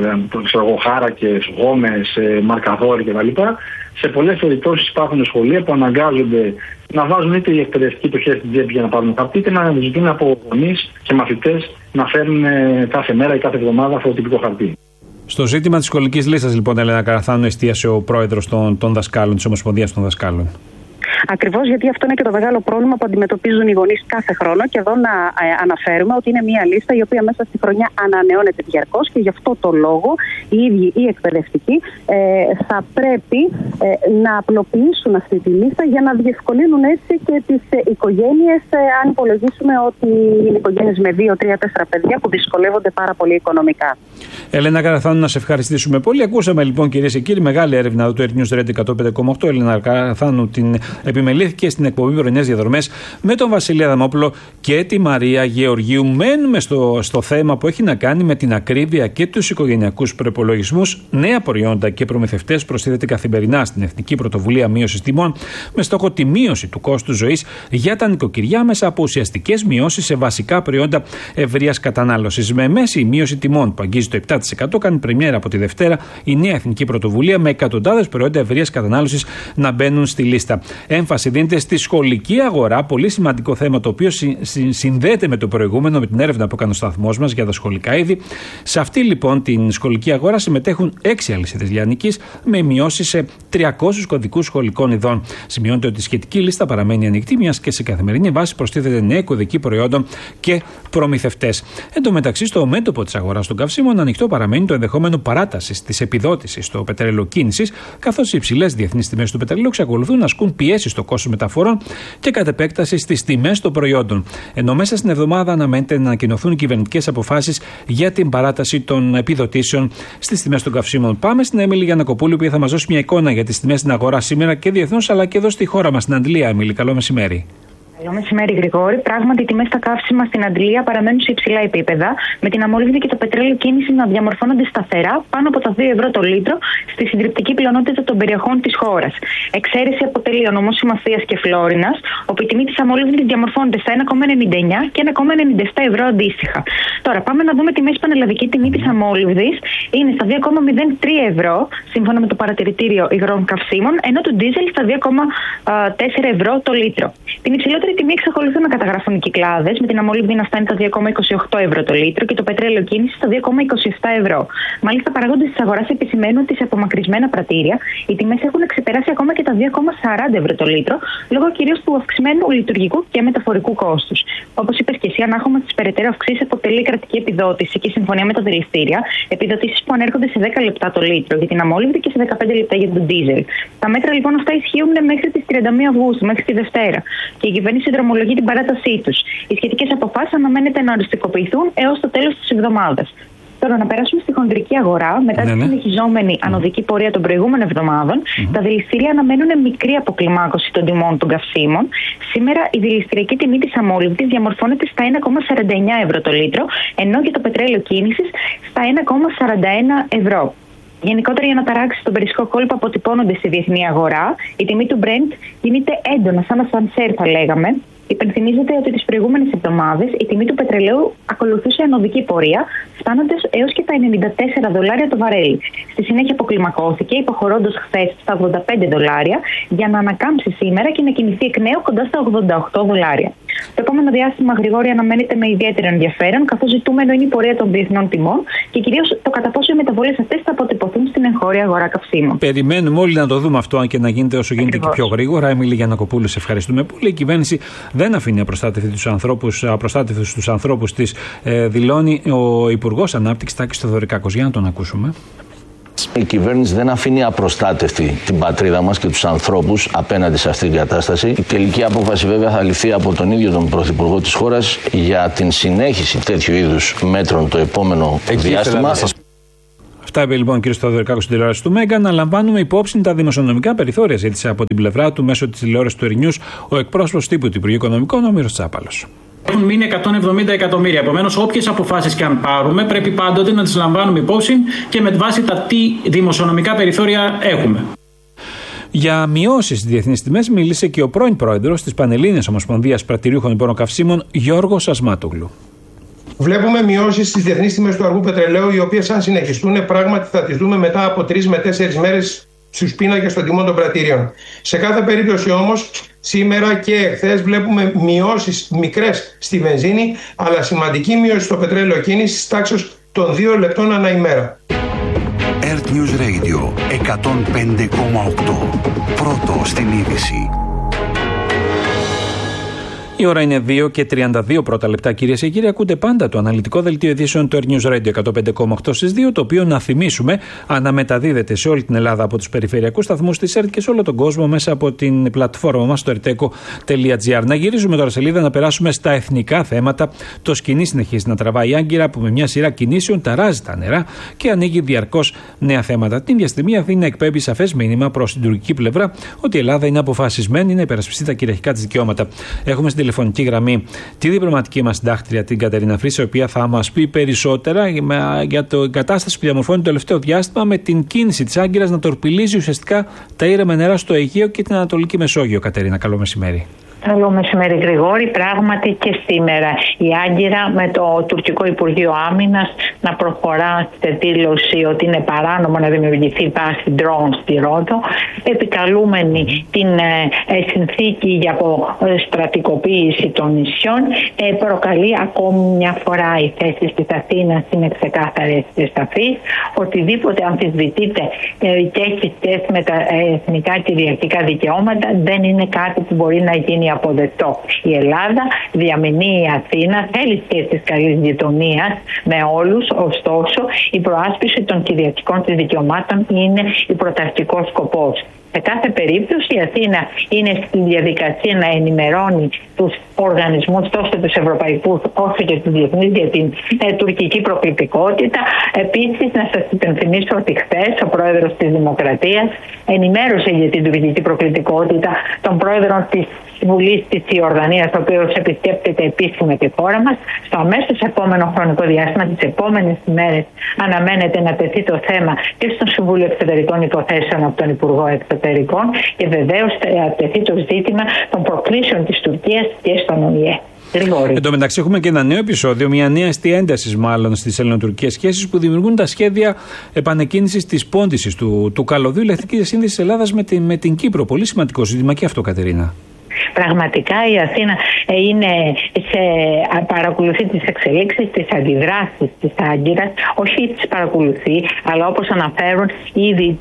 χάρακες, γόμες, μαρκαδόροι κτλ. Σε πολλές περιπτώσεις υπάρχουν σχολεία που αναγκάζονται να βάζουν είτε οι εκπαιδευτικοί το χέρι στην τσέπη για να πάρουν χαρτί, είτε να ζητούν από γονείς και μαθητές να φέρουν κάθε μέρα ή κάθε εβδομάδα αυτό το τυπικό χαρτί. Στο ζήτημα της σχολικής λίστας, λοιπόν, Έλενα Καραθάνου, εστίασε ο πρόεδρος των, των δασκάλων, της Ομοσπονδίας των Δασκάλων. Ακριβώς, γιατί αυτό είναι και το μεγάλο πρόβλημα που αντιμετωπίζουν οι γονείς κάθε χρόνο. Και εδώ να ε, αναφέρουμε ότι είναι μια λίστα η οποία μέσα στη χρονιά ανανεώνεται διαρκώς και γι' αυτό το λόγο οι ίδιοι οι εκπαιδευτικοί ε, θα πρέπει ε, να απλοποιήσουν αυτή τη λίστα για να διευκολύνουν έτσι και τις ε, οικογένειες, ε, αν υπολογίσουμε ότι είναι οικογένειες με δύο, τρία, τέσσερα παιδιά που δυσκολεύονται πάρα πολύ οικονομικά. Έλενα Καραθάνου, να σε ευχαριστήσουμε πολύ. Ακούσαμε λοιπόν, κυρίες και κύριοι, μεγάλη έρευνα του Air News Radio εκατόν πέντε κόμμα οκτώ. Έλενα Καραθάνου την επιμελήθηκε στην εκπομπή Πρωινές Διαδρομές με τον Βασίλη Αδαμόπουλο και τη Μαρία Γεωργίου. Μένουμε στο, στο θέμα που έχει να κάνει με την ακρίβεια και τους οικογενειακούς προϋπολογισμούς. Νέα προϊόντα και προμηθευτές προστίθεται καθημερινά στην Εθνική Πρωτοβουλία Μείωσης Τιμών, με στόχο τη μείωση του κόστους ζωής για τα νοικοκυριά μέσα από ουσιαστικές μειώσεις σε βασικά προϊόντα ευρείας κατανάλωσης. Με μέση μείωση τιμών που αγγίζει το επτά τοις εκατό, κάνει πρεμιέρα από τη Δευτέρα η νέα Εθνική Πρωτοβουλία, με εκατοντάδες προϊόντα ευρείας κατανάλωσης να μπαίνουν στη λίστα. Έμφαση δίνεται στη σχολική αγορά, πολύ σημαντικό θέμα το οποίο συ, συ, συνδέεται με το προηγούμενο, με την έρευνα που έκανε ο σταθμός μας για τα σχολικά είδη. Σε αυτή λοιπόν την σχολική αγορά συμμετέχουν έξι αλυσίδες λιανικής με μειώσεις σε τριακόσιους κωδικούς σχολικών ειδών. Σημειώνεται ότι η σχετική λίστα παραμένει ανοιχτή, μιας και σε καθημερινή βάση προστίθεται νέα κωδικοί προϊόντων και προμηθευτές. Εν τω μεταξύ, στο μέτωπο της αγοράς των καυσίμων ανοιχτό παραμένει το ενδεχόμενο παράτασης της επιδότησης στο πετρέλαιο κίνησης, καθώς οι υψηλές διεθνείς τιμές του πετρελαίου εξακολουθούν να ασκούν πιέσει στο κόστος μεταφορών και κατ' επέκταση στις τιμές των προϊόντων. Ενώ μέσα στην εβδομάδα αναμένεται να ανακοινωθούν οι κυβερνητικές αποφάσεις για την παράταση των επιδοτήσεων στις τιμές των καυσίμων. Πάμε στην Έμιλη Γιαννακοπούλου, που θα μας δώσει μια εικόνα για τις τιμές στην αγορά σήμερα και διεθνώς, αλλά και εδώ στη χώρα μας, στην Αντλία. Έμιλη, καλό μεσημέρι. Καλό μεσημέρι, Γρηγόρη. Πράγματι, οι τιμές στα καύσιμα στην Αντλία παραμένουν σε υψηλά επίπεδα, με την αμολύβδη και το πετρέλαιο κίνηση να διαμορφώνονται σταθερά πάνω από τα δύο ευρώ το λίτρο στη συντριπτική πλειονότητα των περιοχών της χώρας. Εξαίρεση αποτελεί ο νομός Σημασίας και Φλόρινας, όπου η τιμή της αμολύβδης διαμορφώνεται στα ένα κόμμα ενενήντα εννιά και ένα κόμμα ενενήντα επτά ευρώ αντίστοιχα. Τώρα, πάμε να δούμε τη μέση πανελλαδική τιμή της αμόλυβδης. Είναι στα δύο κόμμα μηδέν τρία ευρώ, σύμφωνα με το παρατηρητήριο υγρών καυσίμων, ενώ του ντίζελ στα δύο κόμμα τέσσερα ευρώ το λίτρο. Την υψηλότερη τιμή εξακολουθούν να καταγράφουν οι κυκλάδες, με την αμόλυβδη να φτάνει τα δύο κόμμα είκοσι οκτώ ευρώ το λίτρο και το πετρέλαιο κίνηση στα δύο κόμμα είκοσι επτά ευρώ. Μάλιστα, παραγόντες της αγοράς επισημαίνουν ότι σε απομακρυσμένα πρατήρια οι τιμές έχουν ξεπεράσει ακόμα και τα δύο κόμμα σαράντα ευρώ το λίτρο, λόγω κυρίως του αυξημένου λειτουργικού και μεταφορικού κόστους. Όπως είπες και εσύ, ανάγχωμα της περαιτέρω αυξήσεις αποτελεί κρατική επιδότηση και συμφωνία με τα δηληστήρια, επιδοτήσεις που ανέρχονται σε δέκα λεπτά το λίτρο για την αμόλυβδη και σε δεκαπέντε λεπτά για τον ντίζελ. Τα μέτρα λοιπόν αυτά ισχύουν μέχρι τις τριάντα μία Αυγούστου, μέχρι τη Δευτέρα, και η κυβέρνηση δρομολογεί την παράτασή τους. Οι σχετικές αποφάσεις αναμένεται να οριστικοποιηθούν έως το τέλος της εβδομάδας. Τώρα, να περάσουμε στη χονδρική αγορά. Μετά ναι, τη συνεχιζόμενη ναι. ανωδική πορεία των προηγούμενων εβδομάδων, mm-hmm. τα δηληστήρια αναμένουν μικρή αποκλιμάκωση των τιμών των καυσίμων. Σήμερα η δηληστηριακή τιμή της αμόλυβδης διαμορφώνεται στα ένα κόμμα σαράντα εννιά ευρώ το λίτρο, ενώ για το πετρέλαιο κίνησης στα ένα κόμμα σαράντα ένα ευρώ. Γενικότερα, οι αναταράξεις στον περσικό κόλπο αποτυπώνονται στη διεθνή αγορά. Η τιμή του Brent κινείται έντονα, σαν ασανσέρ θα λέγαμε. Υπενθυμίζεται ότι τις προηγούμενες εβδομάδες η τιμή του πετρελαίου ακολουθούσε ανωδική πορεία, φτάνοντας έως και τα ενενήντα τέσσερα δολάρια το βαρέλι. Στη συνέχεια αποκλιμακώθηκε, υποχωρώντας χθες στα ογδόντα πέντε δολάρια, για να ανακάμψει σήμερα και να κινηθεί εκ νέου κοντά στα ογδόντα οκτώ δολάρια. Το επόμενο διάστημα, Γρηγόρη, αναμένεται με ιδιαίτερο ενδιαφέρον, καθώς ζητούμενο είναι η πορεία των διεθνών τιμών και κυρίως το κατά πόσο οι μεταβολές αυτές θα αποτυπωθούν στην εγχώρια αγορά καυσίμων. Περιμένουμε όλοι να το δούμε αυτό, αν και να γίνεται όσο γίνεται Ακριβώς. και πιο γρήγορα. Έμιλη Γιαννακοπούλου, σε ευχαριστούμε πολύ. Η κυβέρνηση δεν αφήνει απροστάτευτους ανθρώπους, απροστάτευτους τους ανθρώπους της, ε, δηλώνει ο Υπουργός Ανάπτυξης Τάκης Θεοδωρικάκος. Για να τον ακούσουμε. Η κυβέρνηση δεν αφήνει απροστάτευτη την πατρίδα μας και τους ανθρώπους απέναντι σε αυτήν την κατάσταση. Η τελική απόφαση βέβαια θα ληφθεί από τον ίδιο τον Πρωθυπουργό της χώρας για την συνέχιση τέτοιου είδους μέτρων το επόμενο Εκεί διάστημα. Αυτά είπε λοιπόν ο κ. Θεοδωρικάκος στην τηλεόραση του Μέγκα. Να λαμβάνουμε υπόψη τα δημοσιονομικά περιθώρια, ζήτησε από την πλευρά του μέσω της τηλεόρασης του Ερνιούς ο εκπρόσωπος τύπου του Υπουργείου Οικονομικών, ο Μύρος Τσάπαλος. Έχουν μείνει εκατόν εβδομήντα εκατομμύρια. Επομένως, όποιες αποφάσεις και αν πάρουμε, πρέπει πάντοτε να τις λαμβάνουμε υπόψη και με βάση τα τι δημοσιονομικά περιθώρια έχουμε. Για μειώσεις στις διεθνείς τιμές μίλησε και ο πρώην πρόεδρος της Πανελλήνιας Ομοσπονδίας Πρατηρίουχων Εμπόρων Καυσίμων, Γιώργος Ασμάτογλου. Βλέπουμε μειώσεις στις διεθνείς τιμές του αργού πετρελαίου, οι οποίες, αν συνεχιστούν, πράγματι θα τις δούμε μετά από τρεις με τέσσερις μέρες στους πίνακες των τιμών των πρατηρίων. Σε κάθε περίπτωση όμως, σήμερα και εχθές βλέπουμε μειώσεις μικρές στη βενζίνη, αλλά σημαντική μείωση στο πετρέλαιο κίνησης τάξης των δύο λεπτών ανά ημέρα. Earth News Radio εκατόν πέντε κόμμα οκτώ. Πρώτο στην είδηση. Η ώρα είναι δύο και τριάντα δύο πρώτα λεπτά, κυρίες και κύριοι. Ακούτε πάντα το αναλυτικό δελτίο ειδήσεων του Earth News Radio εκατόν πέντε κόμμα οκτώ στις δύο, το οποίο, να θυμίσουμε, αναμεταδίδεται σε όλη την Ελλάδα από τους περιφερειακούς σταθμούς της ΕΡΤ και σε όλο τον κόσμο μέσα από την πλατφόρμα μας στο ερτέκο τελεία τζι άρ. Να γυρίζουμε τώρα σελίδα, να περάσουμε στα εθνικά θέματα. Το σκηνή συνεχίζει να τραβάει άγκυρα που με μια σειρά κινήσεων ταράζει τα νερά και ανοίγει διαρκώς νέα θέματα. Την ίδια στιγμή η Αθήνα εκπέμπει σαφές μήνυμα προς την τουρκική πλευρά ότι η Ελλάδα είναι αποφασισμένη να υπερασπιστεί τα κυριαρχικά της δικαιώματα. Έχουμε στην τηλεφωνική γραμμή τη διπλωματική μας συντάκτρια, την Κατερίνα Φρύση, η οποία θα μας πει περισσότερα για την κατάσταση που διαμορφώνει το τελευταίο διάστημα με την κίνηση της άγκυρας να τορπιλίζει ουσιαστικά τα ήρεμα νερά στο Αιγαίο και την Ανατολική Μεσόγειο. Κατερίνα, καλό μεσημέρι. Καλό μεσημέρι, Γρηγόρη. Πράγματι και σήμερα η Άγκυρα με το τουρκικό Υπουργείο Άμυνας να προχωρά στη δήλωση ότι είναι παράνομο να δημιουργηθεί βάση ντρόουν στη Ρόδο, επικαλούμενη την ε, συνθήκη για αποστρατικοποίηση των νησιών, ε, προκαλεί ακόμη μια φορά η θέση της Αθήνας είναι ξεκάθαρη και σαφής. Οτιδήποτε αμφισβητείται ε, και έχει σχέση με τα ε, εθνικά κυριαρχικά δικαιώματα δεν είναι κάτι που μπορεί να γίνει αποδεκτό. Η Ελλάδα διαμηνεί η Αθήνα, θέλει σχέσεις καλής γειτονίας με όλους, ωστόσο η προάσπιση των κυριαρχικών της δικαιωμάτων είναι η πρωταρχικός σκοπός. Σε κάθε περίπτωση η Αθήνα είναι στη διαδικασία να ενημερώνει τους οργανισμούς, τόσο τους ευρωπαϊκούς όσο και τους διεθνείς, για την ε, τουρκική προκλητικότητα. Επίσης, να σας υπενθυμίσω ότι χθες ο πρόεδρος της Δημοκρατίας ενημέρωσε για την τουρκική προκλητικότητα τον πρόεδρο της Βουλής της Ιορδανίας, ο οποίος επισκέπτεται επίσημα τη χώρα μας. Στο αμέσως επόμενο χρονικό διάστημα, τις επόμενες ημέρες, αναμένεται να τεθεί το θέμα και στο Συμβούλιο Εξωτερικών Υποθέσεων από τον Υπουργό Εξωτερικών και βεβαίως θα τεθεί το ζήτημα των προκλήσεων της Τουρκίας και στον Ο Η Ε. Εν τω μεταξύ, έχουμε και ένα νέο επεισόδιο, μια νέα αιστεία ένταση μάλλον στις ελληνοτουρκικές σχέσεις που δημιουργούν τα σχέδια επανεκκίνησης της πόντισης του, του καλωδίου ηλεκτρικής σύνδεσης της Ελλάδας με την, με την Κύπρο. Πολύ σημαντικό ζήτημα και αυτό, Κατερίνα. Πραγματικά η Αθήνα είναι σε, παρακολουθεί τις εξελίξεις, τις αντιδράσεις της Άγκυρας, όχι τις παρακολουθεί, αλλά όπως αναφέρουν ήδη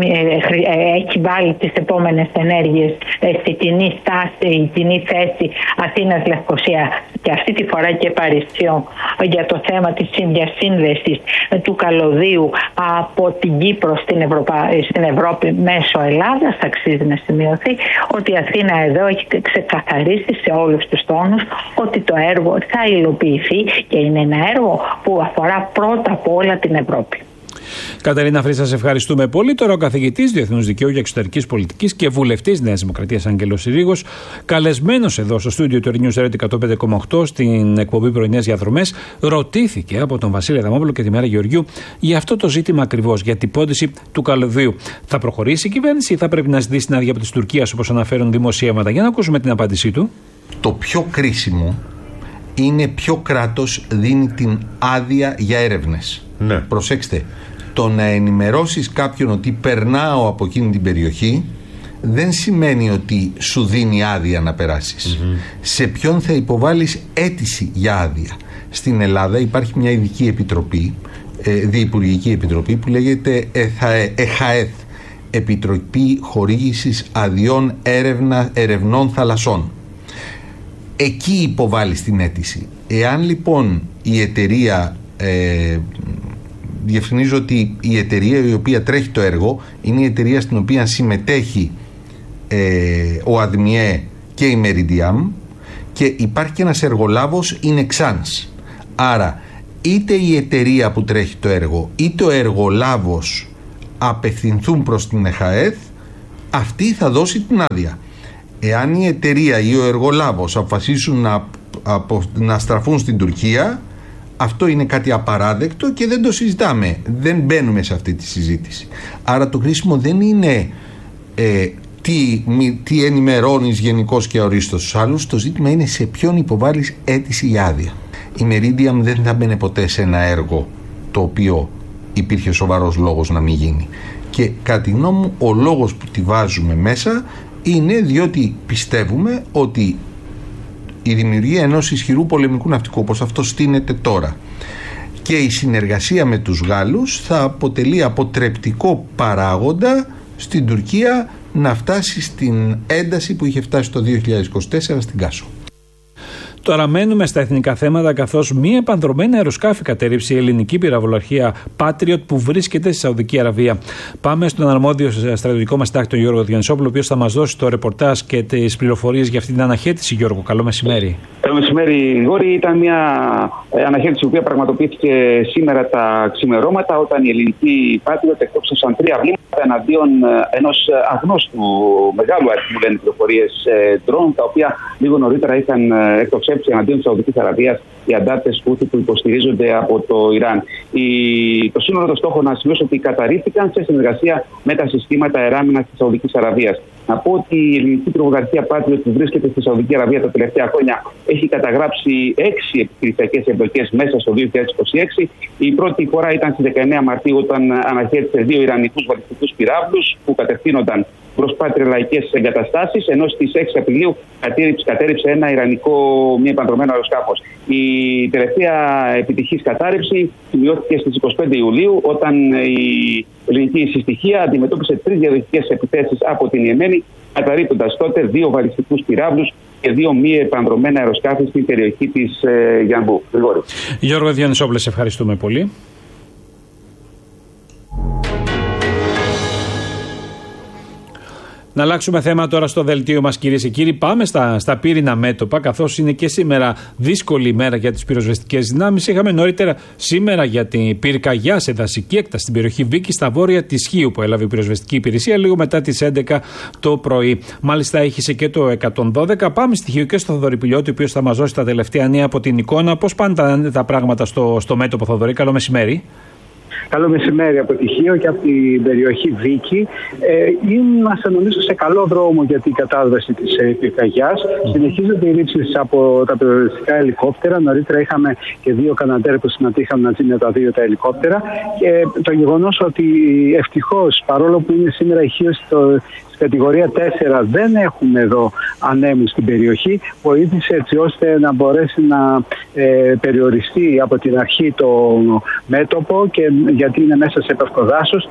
έχει βάλει τις επόμενες ενέργειες στη κοινή στάση, η κοινή θέση Αθήνας-Λευκοσία και αυτή τη φορά και Παρισιό για το θέμα της διασύνδεσης του καλωδίου από την Κύπρο στην, Ευρωπα... στην Ευρώπη μέσω Ελλάδας. Αξίζει να σημειωθεί ότι η Αθήνα εδώ έχει ξεκαθαρίσει σε όλους τους τόνους ότι το έργο θα υλοποιηθεί και είναι ένα έργο που αφορά πρώτα απ' όλα την Ευρώπη. Κατερίνα Φρύση, σας ευχαριστούμε πολύ. Τώρα ο καθηγητής Διεθνούς Δικαίου και Εξωτερικής Πολιτικής και βουλευτής Νέας Δημοκρατίας Άγγελος Συρίγος, καλεσμένος εδώ στο στούντιο του News Radio εκατόν πέντε κόμμα οκτώ στην εκπομπή Πρωινές Διαδρομές, ρωτήθηκε από τον Βασίλη Αδαμόπουλο και τη Μέρα Γεωργιού για αυτό το ζήτημα ακριβώς, για την πόντιση του καλωδίου. Θα προχωρήσει η κυβέρνηση ή θα πρέπει να ζητήσει την άδεια από τη Τουρκία, όπως αναφέρουν δημοσιεύματα? Για να ακούσουμε την απάντησή του. Το πιο κρίσιμο είναι ποιο κράτος δίνει την άδεια για έρευνες. Ναι. Προσέξτε, το να ενημερώσεις κάποιον ότι περνάω από εκείνη την περιοχή δεν σημαίνει ότι σου δίνει άδεια να περάσεις. Mm-hmm. Σε ποιον θα υποβάλεις αίτηση για άδεια? Στην Ελλάδα υπάρχει μια ειδική επιτροπή, ε, διυπουργική επιτροπή που λέγεται ΕΧΑΕΘ, Επιτροπή Χορήγησης Αδειών Έρευνα, Ερευνών Θαλασσών. Εκεί υποβάλλεις την αίτηση. Εάν λοιπόν η εταιρεία ε, διευκρινίζω ότι η εταιρεία η οποία τρέχει το έργο είναι η εταιρεία στην οποία συμμετέχει ε, ο ΑΔΜΙΕ και η Meridiam, και υπάρχει και ένας εργολάβος, είναι Xans. Άρα είτε η εταιρεία που τρέχει το έργο είτε ο εργολάβος απευθυνθούν προς την ΕΧΑΕΘ, αυτή θα δώσει την άδεια. Εάν η εταιρεία ή ο εργολάβος αποφασίσουν να, απο, να στραφούν στην Τουρκία, αυτό είναι κάτι απαράδεκτο και δεν το συζητάμε. Δεν μπαίνουμε σε αυτή τη συζήτηση. Άρα το κρίσιμο δεν είναι ε, τι, μη, τι ενημερώνεις γενικώς και ορίστως στους άλλους. Το ζήτημα είναι σε ποιον υποβάλλεις αίτηση για άδεια. Η Meridiam δεν θα μπαίνει ποτέ σε ένα έργο το οποίο υπήρχε σοβαρός λόγος να μην γίνει. Και κατά τη γνώμη μου ο λόγος που τη βάζουμε μέσα είναι διότι πιστεύουμε ότι η δημιουργία ενός ισχυρού πολεμικού ναυτικού όπως αυτό στείνεται τώρα και η συνεργασία με τους Γάλλους θα αποτελεί αποτρεπτικό παράγοντα στην Τουρκία να φτάσει στην ένταση που είχε φτάσει το δύο χιλιάδες είκοσι τέσσερα στην Κάσο. Τώρα μένουμε στα εθνικά θέματα, καθώς μία επανδρομένα αεροσκάφη κατέρριψε η ελληνική πυραβολαρχία Patriot που βρίσκεται στη Σαουδική Αραβία. Πάμε στον αρμόδιο στρατιωτικό μας συντάκτη, τον Γιώργο Διονυσόπουλο, ο οποίος θα μας δώσει το ρεπορτάζ και τις πληροφορίες για αυτή την αναχέτηση. Γιώργο, καλό μεσημέρι. Καλό μεσημέρι, Γόρη. Ήταν μια αναχέτηση η οποία πραγματοποιήθηκε σήμερα τα ξημερώματα, όταν η ελληνική Patriot εκτόξευσαν τρία βλήματα εναντίον ενός αγνώστου μεγάλου αριθμού, λένε πληροφορίες, ντρόν, τα οποία λίγο νωρίτερα είχαν εκτοξεύσει εναντίον της Σαουδικής Αραβίας οι αντάρτες Χούθι που υποστηρίζονται από το Ιράν. Η... Το σύνολο των στόχων, να σημειώσω ότι καταρρίφθηκαν σε συνεργασία με τα συστήματα αεράμινας της Σαουδικής Αραβίας. Να πω ότι η ελληνική πυροβολαρχία Patriot που βρίσκεται στη Σαουδική Αραβία τα τελευταία χρόνια έχει καταγράψει έξι επιχειρησιακές εμπλοκές μέσα στο δύο χιλιάδες είκοσι έξι. Η πρώτη φορά ήταν στις δεκαεννέα Μαρτίου, όταν αναχέτησε δύο ιρανικούς βαλιστικούς πυράβλους που κατευθύνονταν προς πατριολαϊκές εγκαταστάσεις, ενώ στις έξι Απριλίου κατέρριψε ένα ιρανικό μη επανδρωμένο αεροσκάφος. Η τελευταία επιτυχής κατάρριψη σημειώθηκε στις είκοσι πέντε Ιουλίου, όταν η ελληνική συστοιχεία αντιμετώπισε τρεις διαδοχικές επιθέσεις από την Ιεμένη, καταρρίπτοντας τότε δύο βαλιστικούς πυράβλους και δύο μη επανδρωμένα αεροσκάφη στην περιοχή της ε, Γιανμπού. Γιώργο Διονυσόπουλε, σε ευχαριστούμε πολύ. Να αλλάξουμε θέμα τώρα στο δελτίο μας, κυρίες και κύριοι. Πάμε στα, στα πύρινα μέτωπα, καθώς είναι και σήμερα δύσκολη ημέρα για τις πυροσβεστικές δυνάμεις. Είχαμε νωρίτερα σήμερα για την πυρκαγιά σε δασική έκταση στην περιοχή Βίκη, στα βόρεια της Χίου, που έλαβε η πυροσβεστική υπηρεσία λίγο μετά τις έντεκα το πρωί. Μάλιστα, έχισε και το εκατόν δώδεκα. Πάμε στη Χίου και στο Θοδωρή Πιλιώτη, ο οποίος θα μας δώσει τα τελευταία νέα από την εικόνα. Πώς πάνε τα, τα πράγματα στο, στο μέτωπο, Θοδωρή? Καλό μεσημέρι. Καλό μεσημέρι από τη Χίο και από την περιοχή Βίκη. Ε, είμαστε νομίζω σε καλό δρόμο για την κατάδραση της ε, πυρκαγιάς. Mm. Συνεχίζονται οι ρήψεις από τα πυροσβεστικά ελικόπτερα. Νωρίτερα είχαμε και δύο καναντέρ που συμμετείχαν μαζί με τα δύο τα ελικόπτερα. Και το γεγονός ότι ευτυχώς, παρόλο που είναι σήμερα η Χίο στο στην κατηγορία τέσσερα, δεν έχουμε εδώ ανέμους στην περιοχή, βοήθησε έτσι ώστε να μπορέσει να ε, περιοριστεί από την αρχή το μέτωπο, και γιατί είναι μέσα σε πευκοδάσος.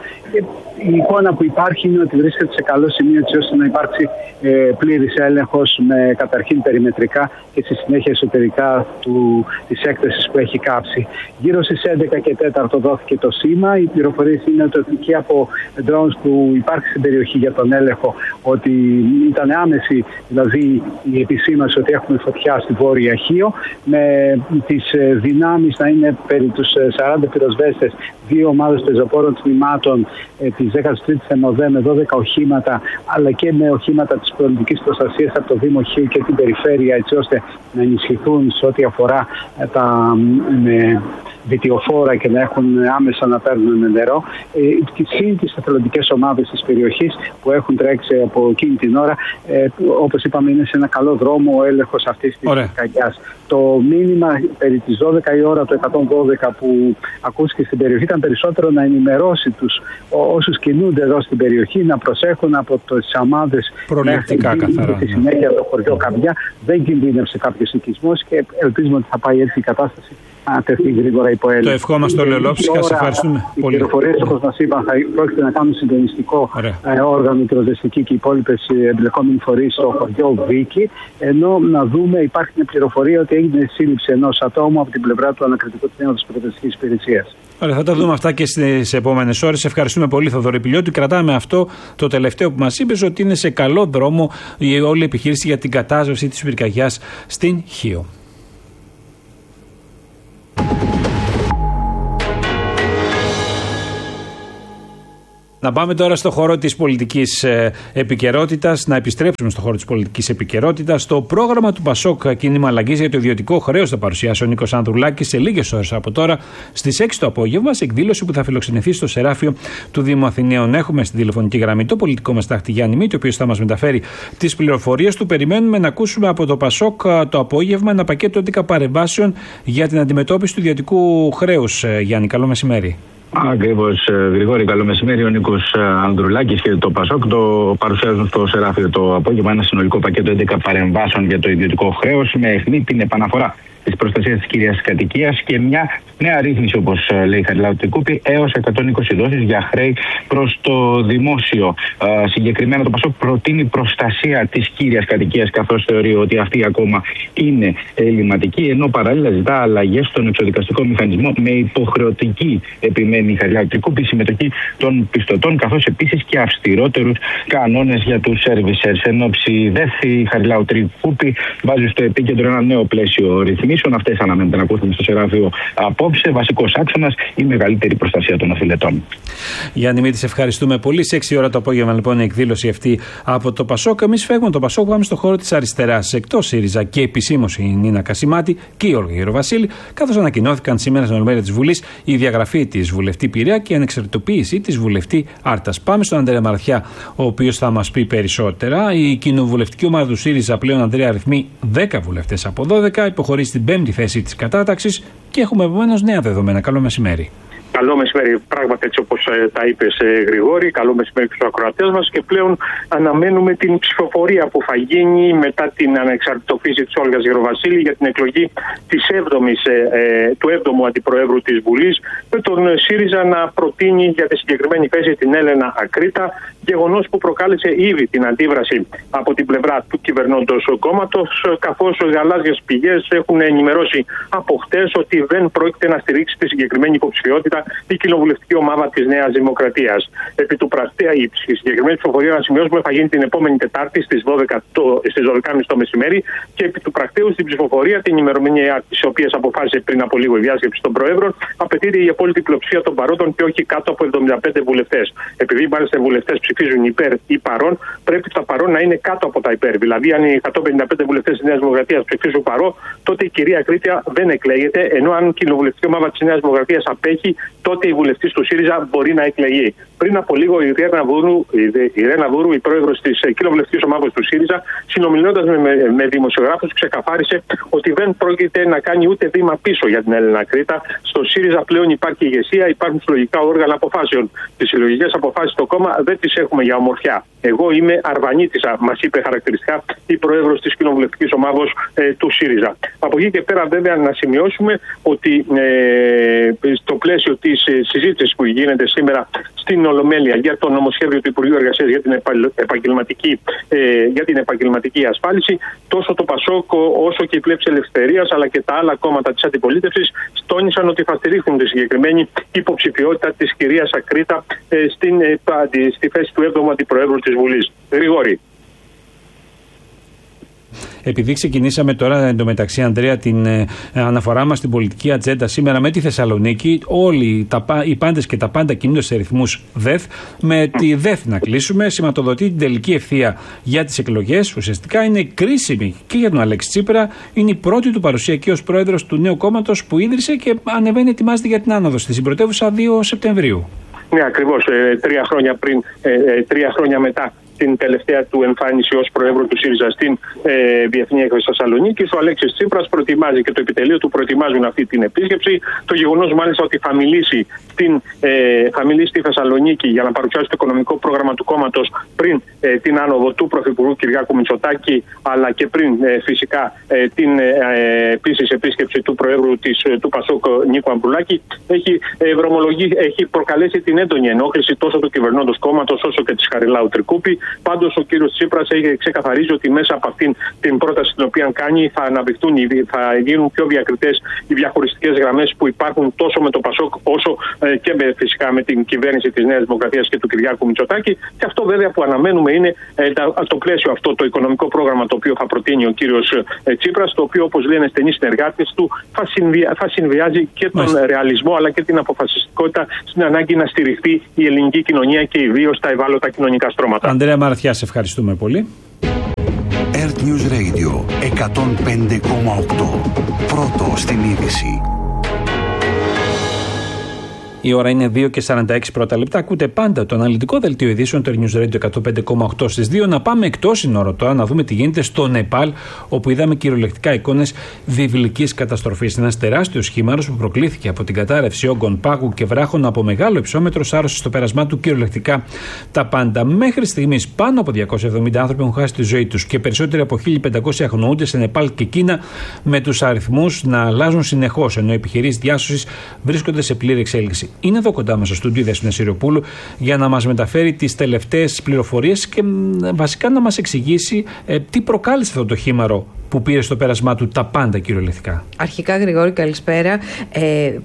Η εικόνα που υπάρχει είναι ότι βρίσκεται σε καλό σημείο έτσι ώστε να υπάρξει ε, πλήρης έλεγχος με καταρχήν περιμετρικά και στη συνέχεια εσωτερικά του, της έκτασης που έχει κάψει. Γύρω στις έντεκα και τέσσερα δόθηκε το σήμα. Οι πληροφορίες είναι ότι από drones που υπάρχει στην περιοχή για τον έλεγχο, ότι ήταν άμεση δηλαδή η επισήμανση ότι έχουμε φωτιά στη Βόρεια Χίο, με τις δυνάμεις να είναι περί τους σαράντα πυροσβέστες, δύο ομάδες πεζοπόρων τμήματων ε, της δέκατης τρίτης ΕΜΟΔΕ με δώδεκα οχήματα, αλλά και με οχήματα της πολιτικής προστασίας από το Δήμο Χίου και την περιφέρεια, έτσι ώστε να ενισχυθούν σε ό,τι αφορά ε, τα ε, βιτιοφόρα και να έχουν άμεσα να παίρνουν νερό. Ε, Συν τις εθελοντικές ομάδες της περιοχής που έχουν τρέξει από εκείνη την ώρα, ε, όπως είπαμε, είναι σε ένα καλό δρόμο ο έλεγχος αυτής της πυρκαγιάς. Το μήνυμα περί τις δώδεκα η ώρα, το εκατόν δώδεκα, που ακούστηκε στην περιοχή, ήταν περισσότερο να ενημερώσει τους όσους κινούνται εδώ στην περιοχή να προσέχουν από τις ομάδες προληπτικά καθαρά. Στη συνέχεια το χωριό Καμπιά δεν κινδύνευσε κάποιος οικισμός και ελπίζουμε ότι θα πάει έτσι η κατάσταση να τεθεί γρήγορα υπό έλεγχο. Το ευχόμαστε όλοι ολόψυχα. Σας ευχαριστούμε. Οι πληροφορίες, όπως μας είπαν, θα πρόκειται να κάνουν συντονιστικό ε, όργανο, η πυροσβεστική και οι υπόλοιπες εμπλεκόμενοι φορείς στο χωριό Βίκη. Ενώ να δούμε, υπάρχει μια πληροφορία ότι έγινε σύλληψη ενός ατόμου από την πλευρά του ανακριτικού τμήματος της πυροσβεστικής υπηρεσίας. Ωραία, θα τα δούμε αυτά και στις επόμενες ώρες. Ευχαριστούμε πολύ, Θοδωρή Πηλιώτη. Κρατάμε αυτό το τελευταίο που μας είπες, ότι είναι σε καλό δρόμο η όλη η επιχείρηση για την κατάσβεση της πυρκαγιάς στην Χίο. Να πάμε τώρα στο χώρο της πολιτικής επικαιρότητας, να επιστρέψουμε στο χώρο της πολιτικής επικαιρότητας. Το πρόγραμμα του Πασόκ Κίνημα Αλλαγής για το ιδιωτικό χρέος θα παρουσιάσει ο Νίκος Ανδρουλάκης σε λίγες ώρες από τώρα στις έξι το απόγευμα, σε εκδήλωση που θα φιλοξενηθεί στο Σεράφιο του Δήμου Αθηναίων. Έχουμε στην τηλεφωνική γραμμή το πολιτικό μας τάχτη Γιάννη Μήτη, ο οποίος θα μας μεταφέρει τις πληροφορίες του. Περιμένουμε να ακούσουμε από το Πασόκ το απόγευμα ένα πακέτο έντεκα παρεμβάσεων για την αντιμετώπιση του ιδιωτικού χρέους. Γιάννη, καλό μεσημέρι. Ακριβώς, Γρηγόρη, καλό μεσημέρι. Ο Νίκος Ανδρουλάκης και το Πασόκ το παρουσιάζουν στο Σεράφιο το απόγευμα ένα συνολικό πακέτο έντεκα παρεμβάσεων για το ιδιωτικό χρέος, με αιχμή την επαναφορά της προστασίας της κυρίας κατοικίας και μια νέα ρύθμιση, όπως λέει η Χαριλάου Τρικούπη, έως εκατόν είκοσι δόσεις για χρέη προς το δημόσιο. Ε, συγκεκριμένα, το Πασόκ προτείνει προστασία της κύριας κατοικίας, καθώς θεωρεί ότι αυτή ακόμα είναι ελληματική, ενώ παράλληλα ζητά αλλαγές στον εξοδικαστικό μηχανισμό με υποχρεωτική, επιμένει η Χαριλάου Τρικούπη, συμμετοχή των πιστωτών, καθώς επίσης και αυστηρότερους κανόνες για τους servicers. Εν όψη ΔΕΘ, η Χαριλάου Τρικούπη βάζει στο επίκεντρο ένα νέο πλαίσιο ρυθμίσεων. Αυτές αναμένεται να ακούσουμε στο Σεράφιο απόψε. Βασικός άξονας η μεγαλύτερη προστασία των οφειλετών. Γιάννη Μήτη, σε ευχαριστούμε πολύ. Σε έξι ώρα το απόγευμα, λοιπόν, η εκδήλωση αυτή από το Πασόκ. Εμείς φεύγουμε το Πασόκ, πάμε στο χώρο της αριστεράς. Εκτός ΣΥΡΙΖΑ και επισήμως η Νίνα Κασιμάτη και η Όλγα Γεροβασίλη, καθώς ανακοινώθηκαν σήμερα στην Ολομέλεια της Βουλής η διαγραφή της βουλευτή Πειραιά και η ανεξαρτητοποίηση της βουλευτή Άρτας. Πάμε στον Ανδρέα Μαραθιά, ο οποίος θα μας πει περισσότερα. Η κοινοβουλευτική ομάδα του ΣΥΡΙΖΑ πλέον, Ανδρέα, αριθμεί δέκα βουλευτές από δώδεκα, υποχωρεί στην πέμπτη θέση της κατάταξης και έχουμε επομένως νέα δεδομένα. Καλό μεσημέρι. Καλό μεσημέρι, πράγματι έτσι όπως ε, τα είπες ε, Γρηγόρη. Καλό μεσημέρι και στους ακροατές μας. Και πλέον αναμένουμε την ψηφοφορία που θα γίνει μετά την ανεξαρτητοποίηση της Όλγας Γεροβασίλη για την εκλογή της έβδομης, ε, ε, του έβδομου αντιπροέδρου της Βουλής, με τον ε, ΣΥΡΙΖΑ να προτείνει για τη συγκεκριμένη θέση την Έλενα Ακρίτα, γεγονός που προκάλεσε ήδη την αντίδραση από την πλευρά του κυβερνώντος κόμματος, καθώς γαλάζιες πηγές έχουν ενημερώσει από χτες ότι δεν πρόκειται να στηρίξει τη συγκεκριμένη υποψηφιότητα η κοινοβουλευτική ομάδα της Νέας Δημοκρατίας. Επί του πρακτέα, η συγκεκριμένη ψηφοφορία, να σημειώσουμε, θα γίνει την επόμενη Τετάρτη στις δώδεκα και μισή το μεσημέρι και επί του πρακτέου στην ψηφοφορία, την ημερομηνία της οποίας αποφάσισε πριν από λίγο η διάσκεψη των Προέδρων, απαιτείται η απόλυτη πλειοψηφία των παρόντων και όχι κάτω από εβδομήντα πέντε βουλευτές. Επειδή μάλιστα οι βουλευτές ψηφίζουν υπέρ ή παρόν, πρέπει τα παρόν να είναι κάτω από τα υπέρ. Δηλαδή, αν οι εκατόν πενήντα πέντε βουλευτές της Νέας Δημοκρατίας ψηφίζουν παρό, τότε η κυρία Κρήτια δεν εκλέγεται, ενώ αν η κοινοβουλευτική ομάδα της Νέας Δημοκρατίας απέχει, τότε η βουλευτής του ΣΥΡΙΖΑ μπορεί να εκλεγεί. Πριν από λίγο η Ρένα Βούρου, η, Ρένα Βούρου, η πρόεδρος της κοινοβουλευτικής ομάδας του ΣΥΡΙΖΑ, συνομιλώντας με, με, με δημοσιογράφους, ξεκαθάρισε ότι δεν πρόκειται να κάνει ούτε βήμα πίσω για την Έλενα Κρήτα. Στο ΣΥΡΙΖΑ πλέον υπάρχει ηγεσία, υπάρχουν συλλογικά όργανα αποφάσεων. Τις συλλογικές αποφάσεις στο κόμμα δεν τις έχουμε για ομορφιά. Εγώ είμαι Αρβανίτισσα, μας είπε χαρακτηριστικά η πρόεδρος της κοινοβουλευτικής ομάδος ε, του ΣΥΡΙΖΑ. Από εκεί και πέρα, βέβαια, να σημειώσουμε ότι ε, στο πλαίσιο της ε, συζήτησης που γίνεται σήμερα στην Ολομέλεια για το νομοσχέδιο του Υπουργείου Εργασίας για την, επαγγελματική, ε, για την επαγγελματική ασφάλιση, τόσο το Πασόκ όσο και η Πλεύση Ελευθερίας αλλά και τα άλλα κόμματα της αντιπολίτευσης τόνισαν ότι θα στηρίχουν τη συγκεκριμένη υποψηφιότητα της κυρίας Ακρίτα ε, στην, ε, στη θέση του έβδομου αντιπροέδρου της Βουλής. Γρηγόρη. Επειδή ξεκινήσαμε τώρα εντωμεταξύ, Ανδρέα, την ε, αναφορά μας στην πολιτική ατζέντα σήμερα με τη Θεσσαλονίκη, όλοι τα, οι πάντες και τα πάντα κινούνται σε ρυθμούς ΔΕΘ. Με τη ΔΕΘ να κλείσουμε, σηματοδοτεί την τελική ευθεία για τις εκλογές. Ουσιαστικά είναι κρίσιμη και για τον Αλέξη Τσίπρα. Είναι η πρώτη του παρουσία εκεί ως πρόεδρος του νέου κόμματος που ίδρυσε και ανεβαίνει, ετοιμάζεται για την άνοδο στη συμπρωτεύουσα δύο Σεπτεμβρίου. Ναι, ακριβώς. Ε, τρία χρόνια πριν, ε, ε, τρία χρόνια μετά την τελευταία του εμφάνιση ως Προέδρου του ΣΥΡΙΖΑ στην ε, Διεθνή Έκθεση Θεσσαλονίκης, ο Αλέξης Τσίπρας προετοιμάζει και το επιτελείο του προετοιμάζουν αυτή την επίσκεψη. Το γεγονός μάλιστα ότι θα μιλήσει, την, ε, θα μιλήσει στη Θεσσαλονίκη για να παρουσιάσει το οικονομικό πρόγραμμα του κόμματος πριν ε, την άνοδο του Πρωθυπουργού Κυριάκου Μητσοτάκη, αλλά και πριν ε, φυσικά ε, την ε, επίσης επίσκεψη του Προέδρου της, του Πασόκ Νίκου Ανδρουλάκη, έχει, ε, έχει προκαλέσει την έντονη ενόχληση τόσο του κυβερνώντος κόμματος όσο και της Χαριλάου Τρικούπη. Πάντως ο κύριος Τσίπρας έχει ξεκαθαρίσει ότι μέσα από αυτήν την πρόταση την οποία κάνει θα αναπτυχθούν, θα γίνουν πιο διακριτές οι διαχωριστικές γραμμές που υπάρχουν τόσο με το Πασόκ όσο ε, και με, φυσικά με την κυβέρνηση της Νέας Δημοκρατίας και του Κυριάκου Μητσοτάκη. Και αυτό βέβαια που αναμένουμε είναι ε, το πλαίσιο αυτό, το οικονομικό πρόγραμμα το οποίο θα προτείνει ο κύριος ε, Τσίπρας, το οποίο όπως λένε στενοί συνεργάτες του θα, συνδυα, θα συνδυάζει και τον Μάλιστα. ρεαλισμό αλλά και την αποφασιστικότητα στην ανάγκη να στηριχθεί η ελληνική κοινωνία και ιδίως τα ευάλωτα κοινωνικά στρώματα. Ανδρέα Μαραθιά, σε ευχαριστούμε πολύ. Earth News Radio εκατόν πέντε κόμμα οκτώ. Πρώτο στην είδηση. Η ώρα είναι δύο και σαράντα έξι πρώτα λεπτά. Ακούτε πάντα το αναλυτικό δελτίο ειδήσεων του News Radio εκατόν πέντε κόμμα οκτώ στις δύο. Να πάμε εκτός σύνορων τώρα, να δούμε τι γίνεται στο Νεπάλ, όπου είδαμε κυριολεκτικά εικόνες βιβλικής καταστροφής. Ένας τεράστιος χήμαρος που προκλήθηκε από την κατάρρευση όγκων, πάγου και βράχων από μεγάλο υψόμετρο σάρωσε στο πέρασμά του κυριολεκτικά τα πάντα. Μέχρι στιγμής πάνω από διακόσιοι εβδομήντα άνθρωποι έχουν χάσει τη ζωή τους και περισσότεροι από χίλια πεντακόσιοι αγνοούνται σε Νεπάλ και Κίνα, με τους αριθμούς να αλλάζουν συνεχώς, ενώ οι επιχειρήσεις διάσωσης βρίσκονται σε πλήρη εξέλιξη. Είναι εδώ κοντά μας στο στούντιο η Δέσποινα Σιριοπούλου για να μας μεταφέρει τις τελευταίες πληροφορίες και βασικά να μας εξηγήσει ε, τι προκάλεσε αυτό το χήμαρο που πήρε στο πέρασμά του τα πάντα κυριολεκτικά. Αρχικά, Γρηγόρη, καλησπέρα. Ε, ε,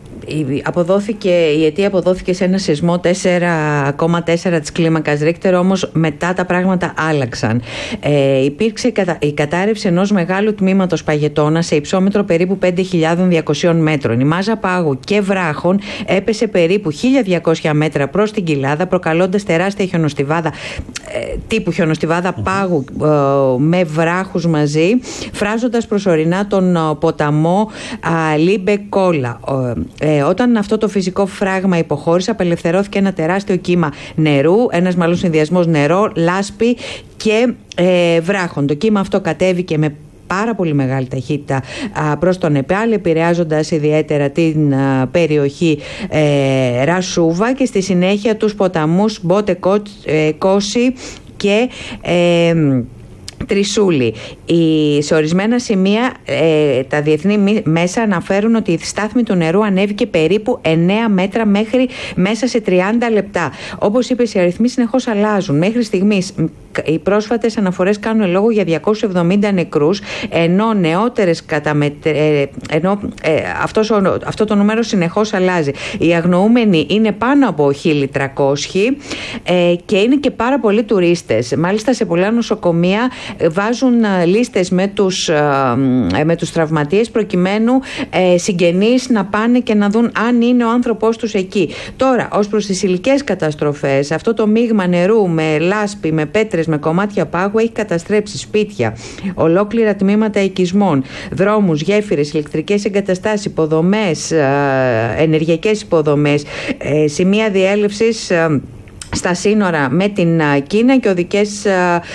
αποδόθηκε, η αιτία αποδόθηκε σε ένα σεισμό τέσσερα κόμμα τέσσερα της κλίμακας Ρίχτερ, όμως μετά τα πράγματα άλλαξαν. Ε, υπήρξε κατα, η κατάρρευση ενός μεγάλου τμήματος παγετώνα σε υψόμετρο περίπου πέντε χιλιάδες διακόσια μέτρων. Η μάζα πάγου και βράχων έπεσε περίπου χίλια διακόσια μέτρα προς την κοιλάδα, προκαλώντας τεράστια χιονοστιβάδα, ε, τύπου χιονοστιβάδα mm-hmm. πάγου ε, με βράχους μαζί, φράζοντας προσωρινά τον ποταμό Λίμπε Κόλα. Ε, όταν αυτό το φυσικό φράγμα υποχώρησε, απελευθερώθηκε ένα τεράστιο κύμα νερού, ένας μάλλον συνδυασμός νερό, λάσπη και ε, βράχων. Το κύμα αυτό κατέβηκε με πάρα πολύ μεγάλη ταχύτητα α, προς τον Νεπάλ, επηρεάζοντας ιδιαίτερα την α, περιοχή ε, Ρασούβα και στη συνέχεια τους ποταμούς Μπότε ε, Κόση και ε, Τρισούλη. Η, σε ορισμένα σημεία ε, τα διεθνή μέσα αναφέρουν ότι η στάθμη του νερού ανέβηκε περίπου εννέα μέτρα μέχρι μέσα σε τριάντα λεπτά. Όπως είπες, οι αριθμοί συνεχώς αλλάζουν. Μέχρι στιγμής οι πρόσφατες αναφορές κάνουν λόγο για διακόσιους εβδομήντα νεκρούς, ενώ νεότερες καταμετρ... ε, ενώ ε, αυτός ο, αυτό το νούμερο συνεχώς αλλάζει. Οι αγνοούμενοι είναι πάνω από χίλια τριακόσιοι ε, και είναι και πάρα πολλοί τουρίστες. Μάλιστα σε πολλά νοσοκομεία βάζουν λίστες με τους, με τους τραυματίες προκειμένου ε, συγγενείς να πάνε και να δουν αν είναι ο άνθρωπός τους εκεί. Τώρα, ως προς τις υλικές καταστροφές, αυτό το μείγμα νερού με λάσπη, με πέτρες, με κομμάτια πάγου έχει καταστρέψει σπίτια, ολόκληρα τμήματα οικισμών, δρόμους, γέφυρες, ηλεκτρικές εγκαταστάσεις, υποδομές, ε, ενεργειακές υποδομές, ε, σημεία διέλευσης ε, στα σύνορα με την Κίνα και οδικές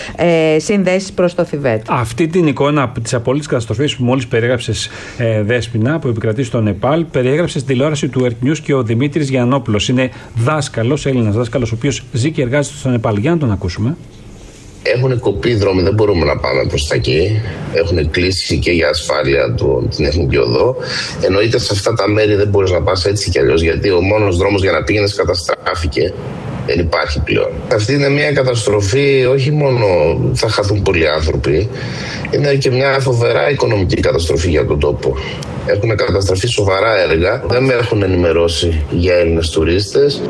ε, συνδέσεις προς το Θιβέτ. Αυτή την εικόνα της απόλυτης καταστροφής που μόλις περιέγραψες, ε, Δέσποινα, που επικρατεί στο Νεπάλ, περιέγραψε στην τηλεόραση του Earth News και ο Δημήτρης Γιαννόπουλος. Είναι δάσκαλος, Έλληνας δάσκαλος, ο οποίος ζει και εργάζεται στο Νεπάλ. Για να τον ακούσουμε. Έχουν κοπεί δρόμοι, δεν μπορούμε να πάμε προς τα εκεί. Έχουν κλείσει και για ασφάλεια του, την εθνική οδό. Εννοείται σε αυτά τα μέρη δεν μπορείς να πας έτσι κι αλλιώς, γιατί ο μόνος δρόμος για να πήγαινες καταστράφηκε. Δεν υπάρχει πλέον. Αυτή είναι μια καταστροφή, όχι μόνο θα χαθούν πολλοί άνθρωποι, είναι και μια φοβερά οικονομική καταστροφή για τον τόπο. Έχουν καταστραφεί σοβαρά έργα, δεν με έχουν ενημερώσει για Έλληνες τουρίστες.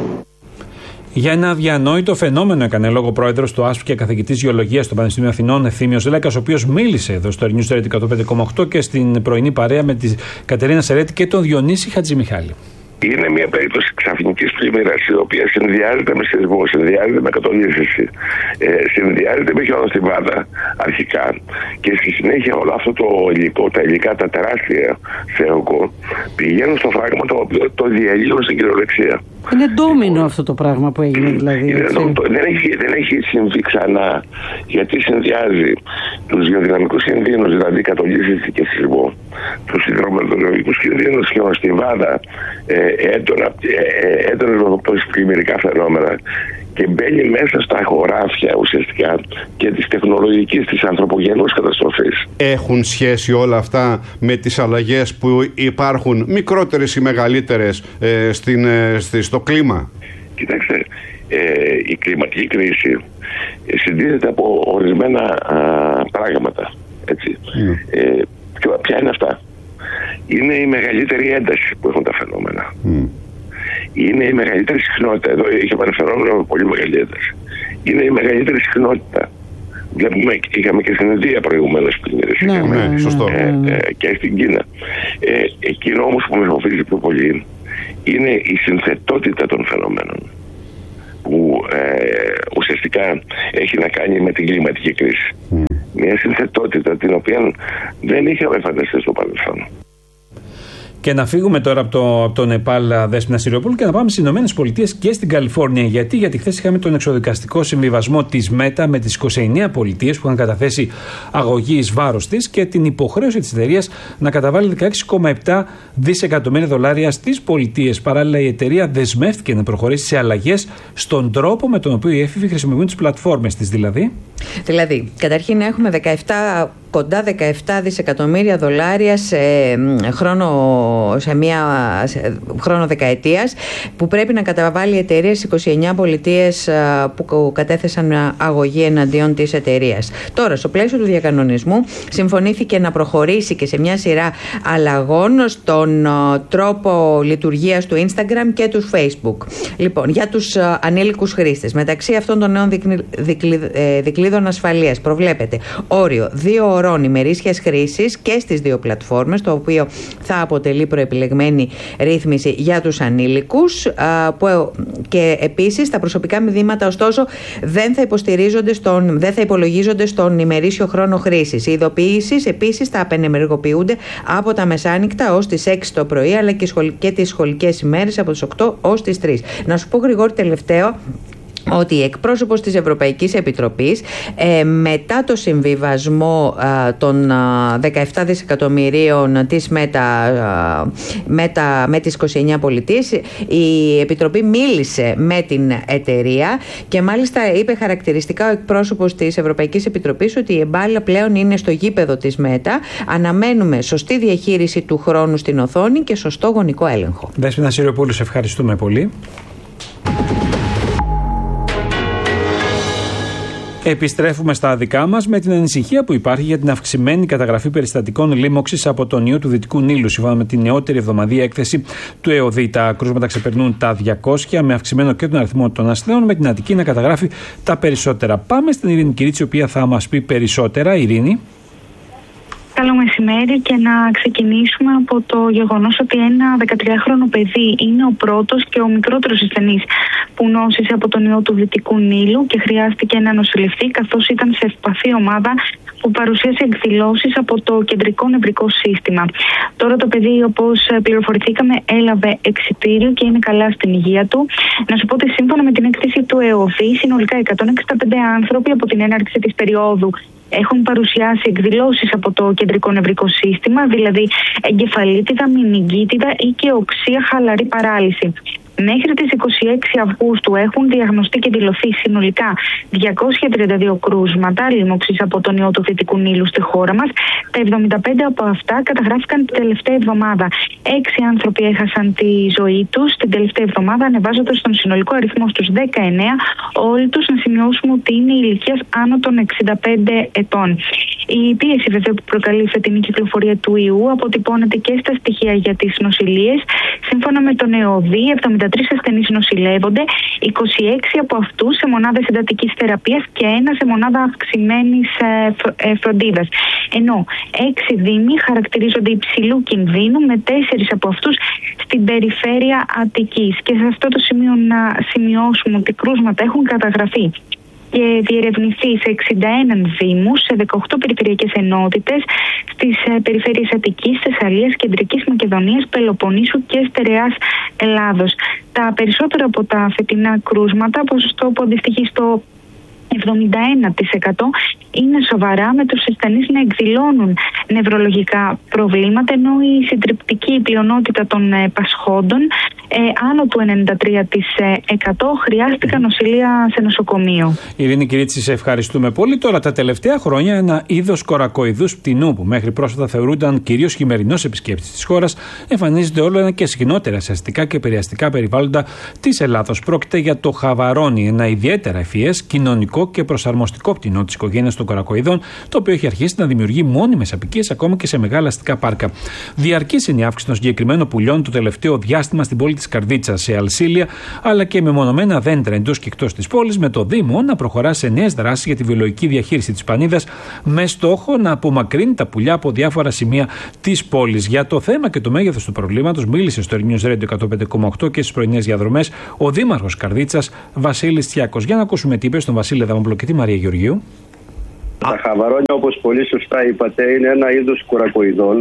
Για ένα αδιανόητο φαινόμενο έκανε λόγο πρόεδρος του ΑΣΠ και καθηγητής γεωλογίας στο Πανεπιστήμιο Αθηνών, Ευθύμιος Λέκας, ο οποίος μίλησε εδώ στο News Radio εκατόν πέντε κόμμα οκτώ και στην πρωινή παρέα με τη Κατερίνα Σερέτη και τον Διονύση Χατζημιχάλη. Είναι μια περίπτωση ξαφνικής πλημμύρας, η οποία συνδυάζεται με σεισμό, συνδυάζεται με κατολίσθηση, ε, συνδυάζεται με χιονοστιβάδα αρχικά και στη συνέχεια όλο αυτό το υλικό, τα υλικά, τα τεράστια σε όγκο, πηγαίνουν στο φράγμα το οποίο το διαλύουν στην κυριολεξία. Είναι ντόμινο αυτό το πράγμα που έγινε, δηλαδή. Είναι, δεν, έχει, δεν έχει συμβεί ξανά, γιατί συνδυάζει τους γεωδυναμικούς κινδύνους, δηλαδή κατολίσθηση και σεισμό, τους υδρομετεωρολογικούς κινδύνους, χιονοστιβάδα, ε, έντονα, ε, έντονα πλημμυρικά φαινόμενα, και μπαίνει μέσα στα χωράφια ουσιαστικά και της τεχνολογικής, της ανθρωπογενούς καταστροφής. Έχουν σχέση όλα αυτά με τις αλλαγές που υπάρχουν, μικρότερες ή μεγαλύτερες, ε, στην, ε, στη, στο κλίμα? Κοιτάξτε, Ε, η κλιματική κρίση συντίθεται από ορισμένα α, πράγματα. Έτσι. Mm. Ε, ποια είναι αυτά? Είναι η μεγαλύτερη ένταση που έχουν τα φαινόμενα. Mm. Είναι η μεγαλύτερη συχνότητα. Εδώ είχαμε ένα φαινόμενο με πολύ μεγάλη ένταση. Είναι η μεγαλύτερη συχνότητα. Βλέπουμε, είχαμε και στην Ινδία προηγουμένως πριν. Ναι, ναι, ναι, σωστό. Ε, ε, και στην Κίνα. Ε, εκείνο όμως που με φοβίζει πιο πολύ είναι η συνθετότητα των φαινομένων, που ε, ουσιαστικά έχει να κάνει με την κλιματική κρίση. Mm. Μια συνθετότητα την οποία δεν είχαμε φανταστεί στο παρελθόν. Και να φύγουμε τώρα από το, από το Νεπάλ, Δέσποινα Σιριοπούλου, και να πάμε στις Ηνωμένες Πολιτείες και στην Καλιφόρνια. Γιατί, γιατί χθες είχαμε τον εξοδικαστικό συμβιβασμό της Μέτα με τις είκοσι εννέα πολιτείες που είχαν καταθέσει αγωγή εις βάρος της και την υποχρέωση της εταιρείας να καταβάλει δεκαέξι κόμμα επτά δισεκατομμύρια δολάρια στις πολιτείες. Παράλληλα, η εταιρεία δεσμεύτηκε να προχωρήσει σε αλλαγές στον τρόπο με τον οποίο οι έφηβοι χρησιμοποιούν τις πλατφόρμες της, δηλαδή. Δηλαδή, καταρχήν έχουμε δεκαεπτά, κοντά δεκαεπτά δισεκατομμύρια δολάρια σε χρόνο, σε μία σε χρόνο δεκαετίας που πρέπει να καταβάλει η εταιρεία στις είκοσι εννέα πολιτείες που κατέθεσαν αγωγή εναντίον της εταιρείας. Τώρα, στο πλαίσιο του διακανονισμού συμφωνήθηκε να προχωρήσει και σε μια σειρά αλλαγών στον τρόπο λειτουργίας του Instagram και του Facebook. Λοιπόν, για τους ανήλικους χρήστες, μεταξύ αυτών των νέων δικλείδων ασφαλείας προβλέπεται όριο δύο ωρών ημερήσιας χρήσης και στις δύο πλατφόρμες, το οποίο θα αποτελεί προεπιλεγμένη ρύθμιση για τους ανήλικους, που, και επίσης τα προσωπικά μηνύματα ωστόσο δεν θα υποστηρίζονται στον, δεν θα υπολογίζονται στον ημερήσιο χρόνο χρήσης. Οι ειδοποιήσεις επίσης θα απενεργοποιούνται από τα μεσάνυχτα ως τις έξι το πρωί, αλλά και, σχολ, και τις σχολικές ημέρες από τις οκτώ ως τις τρεις. Να σου πω, Γρηγόρη, τελευταίο, ότι η εκπρόσωπος της Ευρωπαϊκής Επιτροπής ε, μετά το συμβιβασμό ε, των ε, δεκαεπτά δισεκατομμυρίων της ΜΕΤΑ, ε, ΜΕΤΑ με τις είκοσι εννέα πολιτείες, η Επιτροπή μίλησε με την εταιρεία και μάλιστα είπε χαρακτηριστικά ο εκπρόσωπος της Ευρωπαϊκής Επιτροπής ότι η εμπάλα πλέον είναι στο γήπεδο της ΜΕΤΑ. Αναμένουμε σωστή διαχείριση του χρόνου στην οθόνη και σωστό γονικό έλεγχο. Δέσποινα Σιριοπούλου, σε ευχαριστούμε πολύ. Επιστρέφουμε στα δικά μας με την ανησυχία που υπάρχει για την αυξημένη καταγραφή περιστατικών λίμωξης από τον ιό του Δυτικού Νείλου. Σύμφωνα με την νεότερη εβδομαδιαία έκθεση του ΕΟΔΗ, τα κρούσματα ξεπερνούν τα διακόσια, με αυξημένο και τον αριθμό των ασθενών, με την Αττική να καταγράφει τα περισσότερα. Πάμε στην Ειρήνη Κυρίτσι, η οποία θα μας πει περισσότερα. Ειρήνη. Καλό μεσημέρι, και να ξεκινήσουμε από το γεγονός ότι ένα δεκατριάχρονο παιδί είναι ο πρώτος και ο μικρότερος ασθενής που νόσησε από τον ιό του Δυτικού Νείλου και χρειάστηκε να νοσηλευτεί, καθώς ήταν σε ευπαθή ομάδα που παρουσίασε εκδηλώσεις από το κεντρικό νευρικό σύστημα. Τώρα το παιδί, όπως πληροφορηθήκαμε, έλαβε εξιτήριο και είναι καλά στην υγεία του. Να σου πω ότι σύμφωνα με την έκθεση του ΕΟΔΗ, συνολικά εκατόν εξήντα πέντε άνθρωποι από την έναρξη της περίοδου έχουν παρουσιάσει εκδηλώσεις από το κεντρικό νευρικό σύστημα, δηλαδή εγκεφαλίτιδα, μηνυγκίτιδα ή και οξεία χαλαρή παράλυση. Μέχρι τις είκοσι έξι Αυγούστου έχουν διαγνωστεί και δηλωθεί συνολικά διακόσια τριάντα δύο κρούσματα λίμωξης από τον ιό του Δυτικού Νείλου στη χώρα μας. Τα εβδομήντα πέντε από αυτά καταγράφηκαν την τελευταία εβδομάδα. Έξι άνθρωποι έχασαν τη ζωή τους την τελευταία εβδομάδα, ανεβάζοντας τον συνολικό αριθμό στους δεκαεννέα. Όλοι τους, να σημειώσουμε ότι είναι ηλικίας άνω των εξήντα πέντε ετών. Η πίεση βέβαια που προκαλεί η φετινή κυκλοφορία του ιού αποτυπώνεται και στα στοιχεία για τις νοσηλίες. Σύμφωνα με τον ΕΟΔΗ, εβδομήντα τρεις ασθενείς νοσηλεύονται, είκοσι έξι από αυτούς σε μονάδες εντατικής θεραπείας και ένα σε μονάδα αυξημένης φροντίδας. Ενώ έξι δήμοι χαρακτηρίζονται υψηλού κινδύνου, με τέσσερις από αυτούς στην περιφέρεια Αττικής. Και σε αυτό το σημείο να σημειώσουμε ότι κρούσματα έχουν καταγραφεί και διερευνηθεί σε εξήντα ένα δήμους, σε δεκαοκτώ περιφερειακές ενότητες στις περιφέρειες Αττικής, Θεσσαλίας, Κεντρικής Μακεδονίας, Πελοποννήσου και Στερεάς Ελλάδος. Τα περισσότερα από τα φετινά κρούσματα, ποσοστό που αντιστοιχεί στο εβδομήντα ένα τοις εκατό, είναι σοβαρά, με τους ασθενείς να εκδηλώνουν νευρολογικά προβλήματα, ενώ η συντριπτική πλειονότητα των πασχόντων ε, άνω του ενενήντα τρία τοις εκατό χρειάστηκαν νοσηλεία σε νοσοκομείο. Ειρήνη Κυρίτσι, σε ευχαριστούμε πολύ. Τώρα, τα τελευταία χρόνια, ένα είδος κορακοειδούς πτηνού που μέχρι πρόσφατα θεωρούνταν κυρίως χειμερινός επισκέπτης της χώρας, εμφανίζεται όλο ένα και συχνότερα σε αστικά και περιαστικά περιβάλλοντα της Ελλάδος. Πρόκειται για το χαβαρόνι, ένα ιδιαίτερα ευφυές, κοινωνικό και προσαρμοστικό πτηνό της οικογένειας των κορακοειδών, το οποίο έχει αρχίσει να δημιουργεί μόνιμες αποικίες ακόμα και σε μεγάλα αστικά πάρκα. Διαρκής είναι η αύξηση των συγκεκριμένων πουλιών το τελευταίο διάστημα στην πόλη της Καρδίτσας, σε Αλσίλια, αλλά και με μονομένα δέντρα εντός και εκτός της πόλης, με το Δήμο να προχωρά σε νέες δράσεις για τη βιολογική διαχείριση της πανίδας, με στόχο να απομακρύνει τα πουλιά από διάφορα σημεία της πόλης. Για το θέμα και το μέγεθος του προβλήματος μίλησε στο News Radio εκατόν πέντε κόμμα οκτώ και στις πρωινές διαδρομές ο Δήμαρχος Καρδίτσας, Βασίλης Τσιάκος. Για να ακούσουμε τι είπε στον Βασίλη Δαμόπουλο και τη Μαρία Γεωργίου. Τα χαβαρόνια, όπως πολύ σωστά είπατε, είναι ένα είδος κορακοειδών,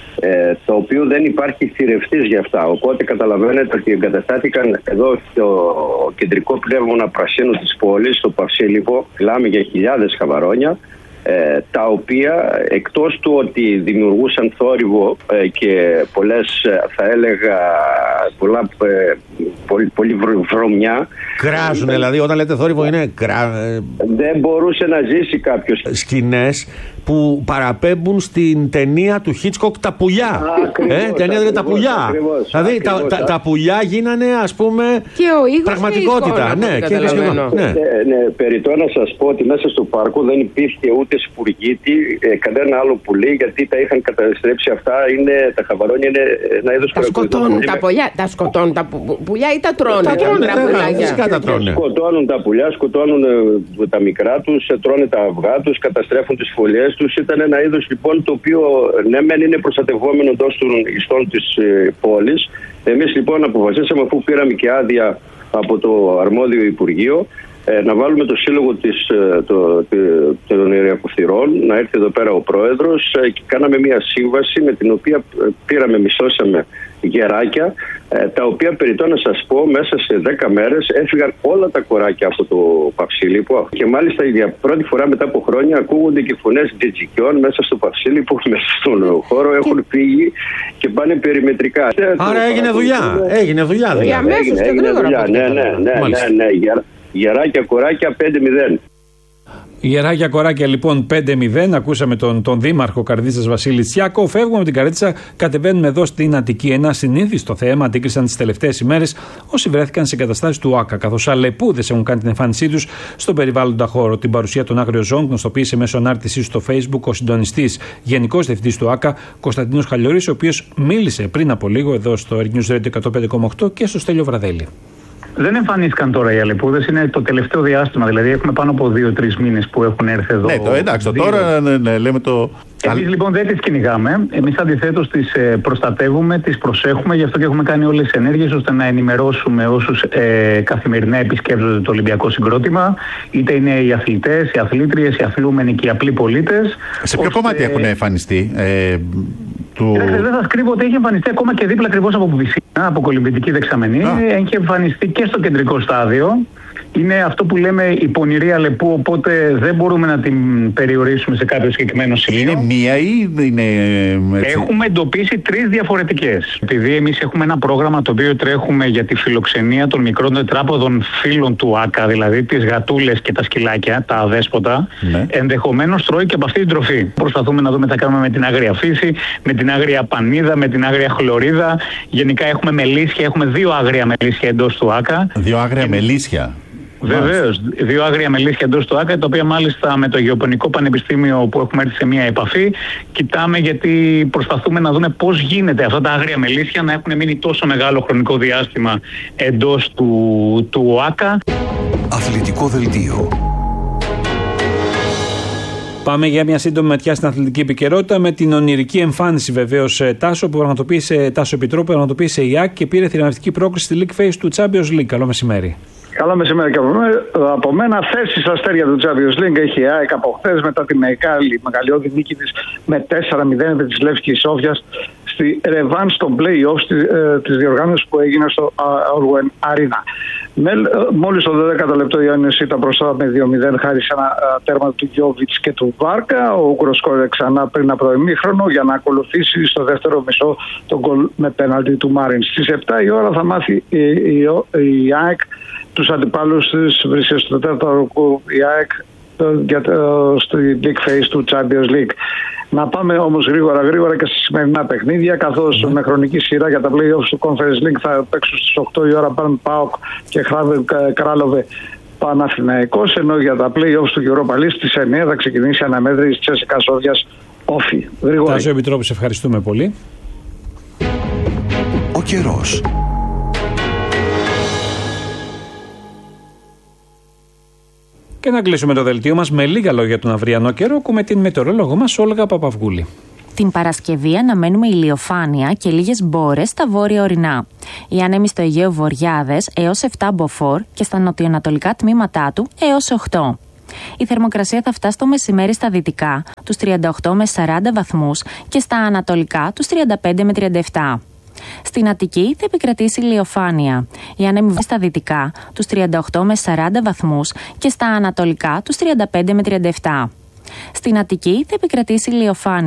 ε, το οποίο δεν υπάρχει θηρευτής για αυτά. Οπότε καταλαβαίνετε ότι εγκαταστάθηκαν εδώ στο κεντρικό πνεύμονα πρασίνου της πόλης, στο Παυσίλικο. Μιλάμε για χιλιάδες χαβαρόνια, ε, τα οποία εκτός του ότι δημιουργούσαν θόρυβο ε, και πολλές, θα έλεγα, πολλά, ε, πολύ, πολύ βρωμιά. Κράζουν, δηλαδή, όταν λέτε θόρυβο είναι κρά... Δεν μπορούσε να ζήσει κάποιος. Σκηνές που παραπέμπουν στην ταινία του Χίτσκοκ «Τα πουλιά». Ακριβώς, ε, ταινία δηλαδή «Τα πουλιά». Ακριβώς, δηλαδή ακριβώς, τα, τα, τα πουλιά γίνανε, ας πούμε, και ο ήχος πραγματικότητα. Ναι, ναι, και ναι. ναι. ναι, περιττό να σας πω ότι μέσα στο πάρκο δεν υπήρχε ούτε σπουργίτη, ε, κανένα άλλο πουλί, γιατί τα είχαν καταστρέψει αυτά. Είναι, τα χαβαρόνια είναι ένα είδος τα σκοτώνουν τα πουλιά, τα σκοτώνουν τα πουλιά ή τα τρώνε? Τα τρώνε, φυσικά τα τρώνε. Σκοτώνουν τα πουλιά, σκοτώνουν τα μικρά τους, τρώνε τα αυγά τους, καταστρέφουν τις φωλιές τους. Ήταν ένα είδος λοιπόν το οποίο ναι μεν είναι προστατευόμενο εντός των ιστών της ε, πόλης. Εμείς λοιπόν αποφασίσαμε, αφού πήραμε και άδεια από το αρμόδιο Υπουργείο, ε, να βάλουμε το σύλλογο της, ε, το, το, των Ιεριακοθυρών, να έρθει εδώ πέρα ο πρόεδρος ε, και κάναμε μια σύμβαση με την οποία πήραμε, μισθώσαμε γεράκια, ε, τα οποία περιττώ να σας πω μέσα σε δέκα μέρες έφυγαν όλα τα κοράκια από το Παυσίλικο και μάλιστα για πρώτη φορά μετά από χρόνια ακούγονται και φωνές τζιτζικιών μέσα στο Παυσίλικο, μέσα στον χώρο έχουν φύγει και πάνε περιμετρικά. Άρα έγινε δουλειά, έγινε δουλειά δηλαδή. Έγινε, έγινε δουλειά, ναι, ναι, ναι, ναι, ναι, ναι. Γεράκια, κοράκια πέντε μηδέν. Γεράκια κοράκια λοιπόν πέντε μηδέν. Ακούσαμε τον, τον Δήμαρχο Καρδίτσας Βασίλη Τσιάκο. Φεύγουμε από την Καρδίτσα, κατεβαίνουμε εδώ στην Αττική. Ένα συνήθιστο θέμα αντίκρισαν τις τελευταίες ημέρες όσοι βρέθηκαν σε εγκαταστάσεις του ΟΑΚΑ, καθώς αλεπούδες έχουν κάνει την εμφάνισή τους στον περιβάλλοντα χώρο. Την παρουσία των άγριων ζώων γνωστοποίησε μέσω ανάρτησής στο Facebook ο συντονιστής Γενικός Διευθυντής του ΟΑΚΑ, Κωνσταντίνος Χαλιορής, ο οποίος μίλησε πριν από λίγο εδώ στο News Radio εκατόν πέντε κόμμα οκτώ και στο Στέλιο Βραδέλη. Δεν εμφανίστηκαν τώρα οι αλεπούδες, είναι το τελευταίο διάστημα. Δηλαδή, έχουμε πάνω από δύο-τρεις μήνες που έχουν έρθει εδώ. Ναι, το, εντάξει, το τώρα ναι, ναι, λέμε το. Εμείς λοιπόν δεν τις κυνηγάμε. Εμείς αντιθέτως τις ε, προστατεύουμε, τις προσέχουμε. Γι' αυτό και έχουμε κάνει όλες τις ενέργειες ώστε να ενημερώσουμε όσους ε, καθημερινά επισκέπτονται το Ολυμπιακό συγκρότημα. Είτε είναι οι αθλητές, οι αθλήτριες, οι αθλούμενοι και οι απλοί πολίτες. Σε ποιο ώστε... κομμάτι έχουν εμφανιστεί, ε, του... Κοιτάξτε, δεν σας κρύβω ότι έχει εμφανιστεί ακόμα και δίπλα ακριβώς από Πουβισίνα, από κολυμβητική δεξαμενή. Έχει εμφανιστεί και στο κεντρικό στάδιο. Είναι αυτό που λέμε η πονηρή αλεπού, οπότε δεν μπορούμε να την περιορίσουμε σε κάποιο συγκεκριμένο σημείο. Είναι μία ή είναι. Έτσι. Έχουμε εντοπίσει τρεις διαφορετικές. Επειδή εμείς έχουμε ένα πρόγραμμα το οποίο τρέχουμε για τη φιλοξενία των μικρών τετράποδων φύλων του ΆΚΑ, δηλαδή τις γατούλες και τα σκυλάκια, τα αδέσποτα, ναι. Ενδεχομένως τρώει και από αυτή την τροφή. Προσπαθούμε να δούμε τι θα κάνουμε με την άγρια φύση, με την άγρια πανίδα, με την άγρια χλωρίδα. Γενικά έχουμε μελίσια, έχουμε δύο άγρια μελίσια εντός του ΆΚΑ. Δύο άγρια και... μελίσια. Βεβαίως, δύο άγρια μελίσια εντός του ΆΚΑ, τα οποία μάλιστα με το Γεωπονικό Πανεπιστήμιο που έχουμε έρθει σε μια επαφή, κοιτάμε γιατί προσπαθούμε να δούμε πώς γίνεται αυτά τα άγρια μελίσια να έχουν μείνει τόσο μεγάλο χρονικό διάστημα εντός του, του ΆΚΑ. Αθλητικό δελτίο. Πάμε για μια σύντομη ματιά στην αθλητική επικαιρότητα με την ονειρική εμφάνιση βεβαίως Τάσο που πραγματοποίησε, Τάσο Επιτρόπου, που πραγματοποίησε η ΑΕΚ και πήρε θηρανευτική πρόκριση στη League Phase του Champions League. Καλό μεσημέρι. Καλό μεσημέρι και από μένα. Θέση στα αστέρια του Champions League έχει η ΑΕΚ από χθες μετά τη μεγάλη, μεγαλειώδη νίκη της με τέσσερα μηδέν με της Λεύσκης Σόφιας στη ρεβάν στο play-off της διοργάνωσης που έγινε στο Orwen Arena. Μόλις το δέκατο λεπτό η Άννης ήταν μπροστά με δύο μηδέν χάρη σε ένα τέρμα του Γιόβιτς και του Βάρκα. Ο Ούγκρος σκόρε ξανά πριν από ημίχρονο για να ακολουθήσει στο δεύτερο μισό τον γκολ με πέναλτι του Μάριν. Στις επτά η ώρα θα μάθει η, η, η ΑΕΚ τους αντιπάλους της, βρίσκεται στο τέταρτο ροκού η ΑΕΚ για το, στο big face του Champions League. Να πάμε όμως γρήγορα γρήγορα και στα σημερινά παιχνίδια, καθώς mm. με χρονική σειρά για τα play-offs του Conference League θα παίξουν στις οκτώ η ώρα Παν ΠΑΟΚ και Χράβε Κράλοβε Παναθηναϊκός, ενώ για τα play-offs του Europa League στις εννιά θα ξεκινήσει η αναμέτρηση της Τσέσικα Σόφιας Όφη. Γρήγορα. Τάσο Επιτρόπου, σε ευχαριστούμε πολύ. Ο καιρός. Και να κλείσουμε το δελτίο μας με λίγα λόγια για τον αυριανό καιρό. Ακούμε την μετεωρολόγο μας Όλγα Παπαυγούλη. Την Παρασκευή αναμένουμε ηλιοφάνεια και λίγες μπόρες στα βόρεια ορεινά. Οι άνεμοι στο Αιγαίο βοριάδες έως επτά μποφόρ και στα νοτιοανατολικά τμήματά του έως οκτώ. Η θερμοκρασία θα φτάσει το μεσημέρι στα δυτικά τους τριάντα οκτώ με σαράντα βαθμούς και στα ανατολικά τους τριάντα πέντε με τριάντα επτά. Στην Αττική θα επικρατήσει ηλιοφάνεια. Οι άνεμοι στα δυτικά τους τριάντα οκτώ με σαράντα βαθμούς και στα ανατολικά τους τριάντα πέντε με τριάντα επτά. Στην Αττική θα επικρατήσει ηλιοφάνεια.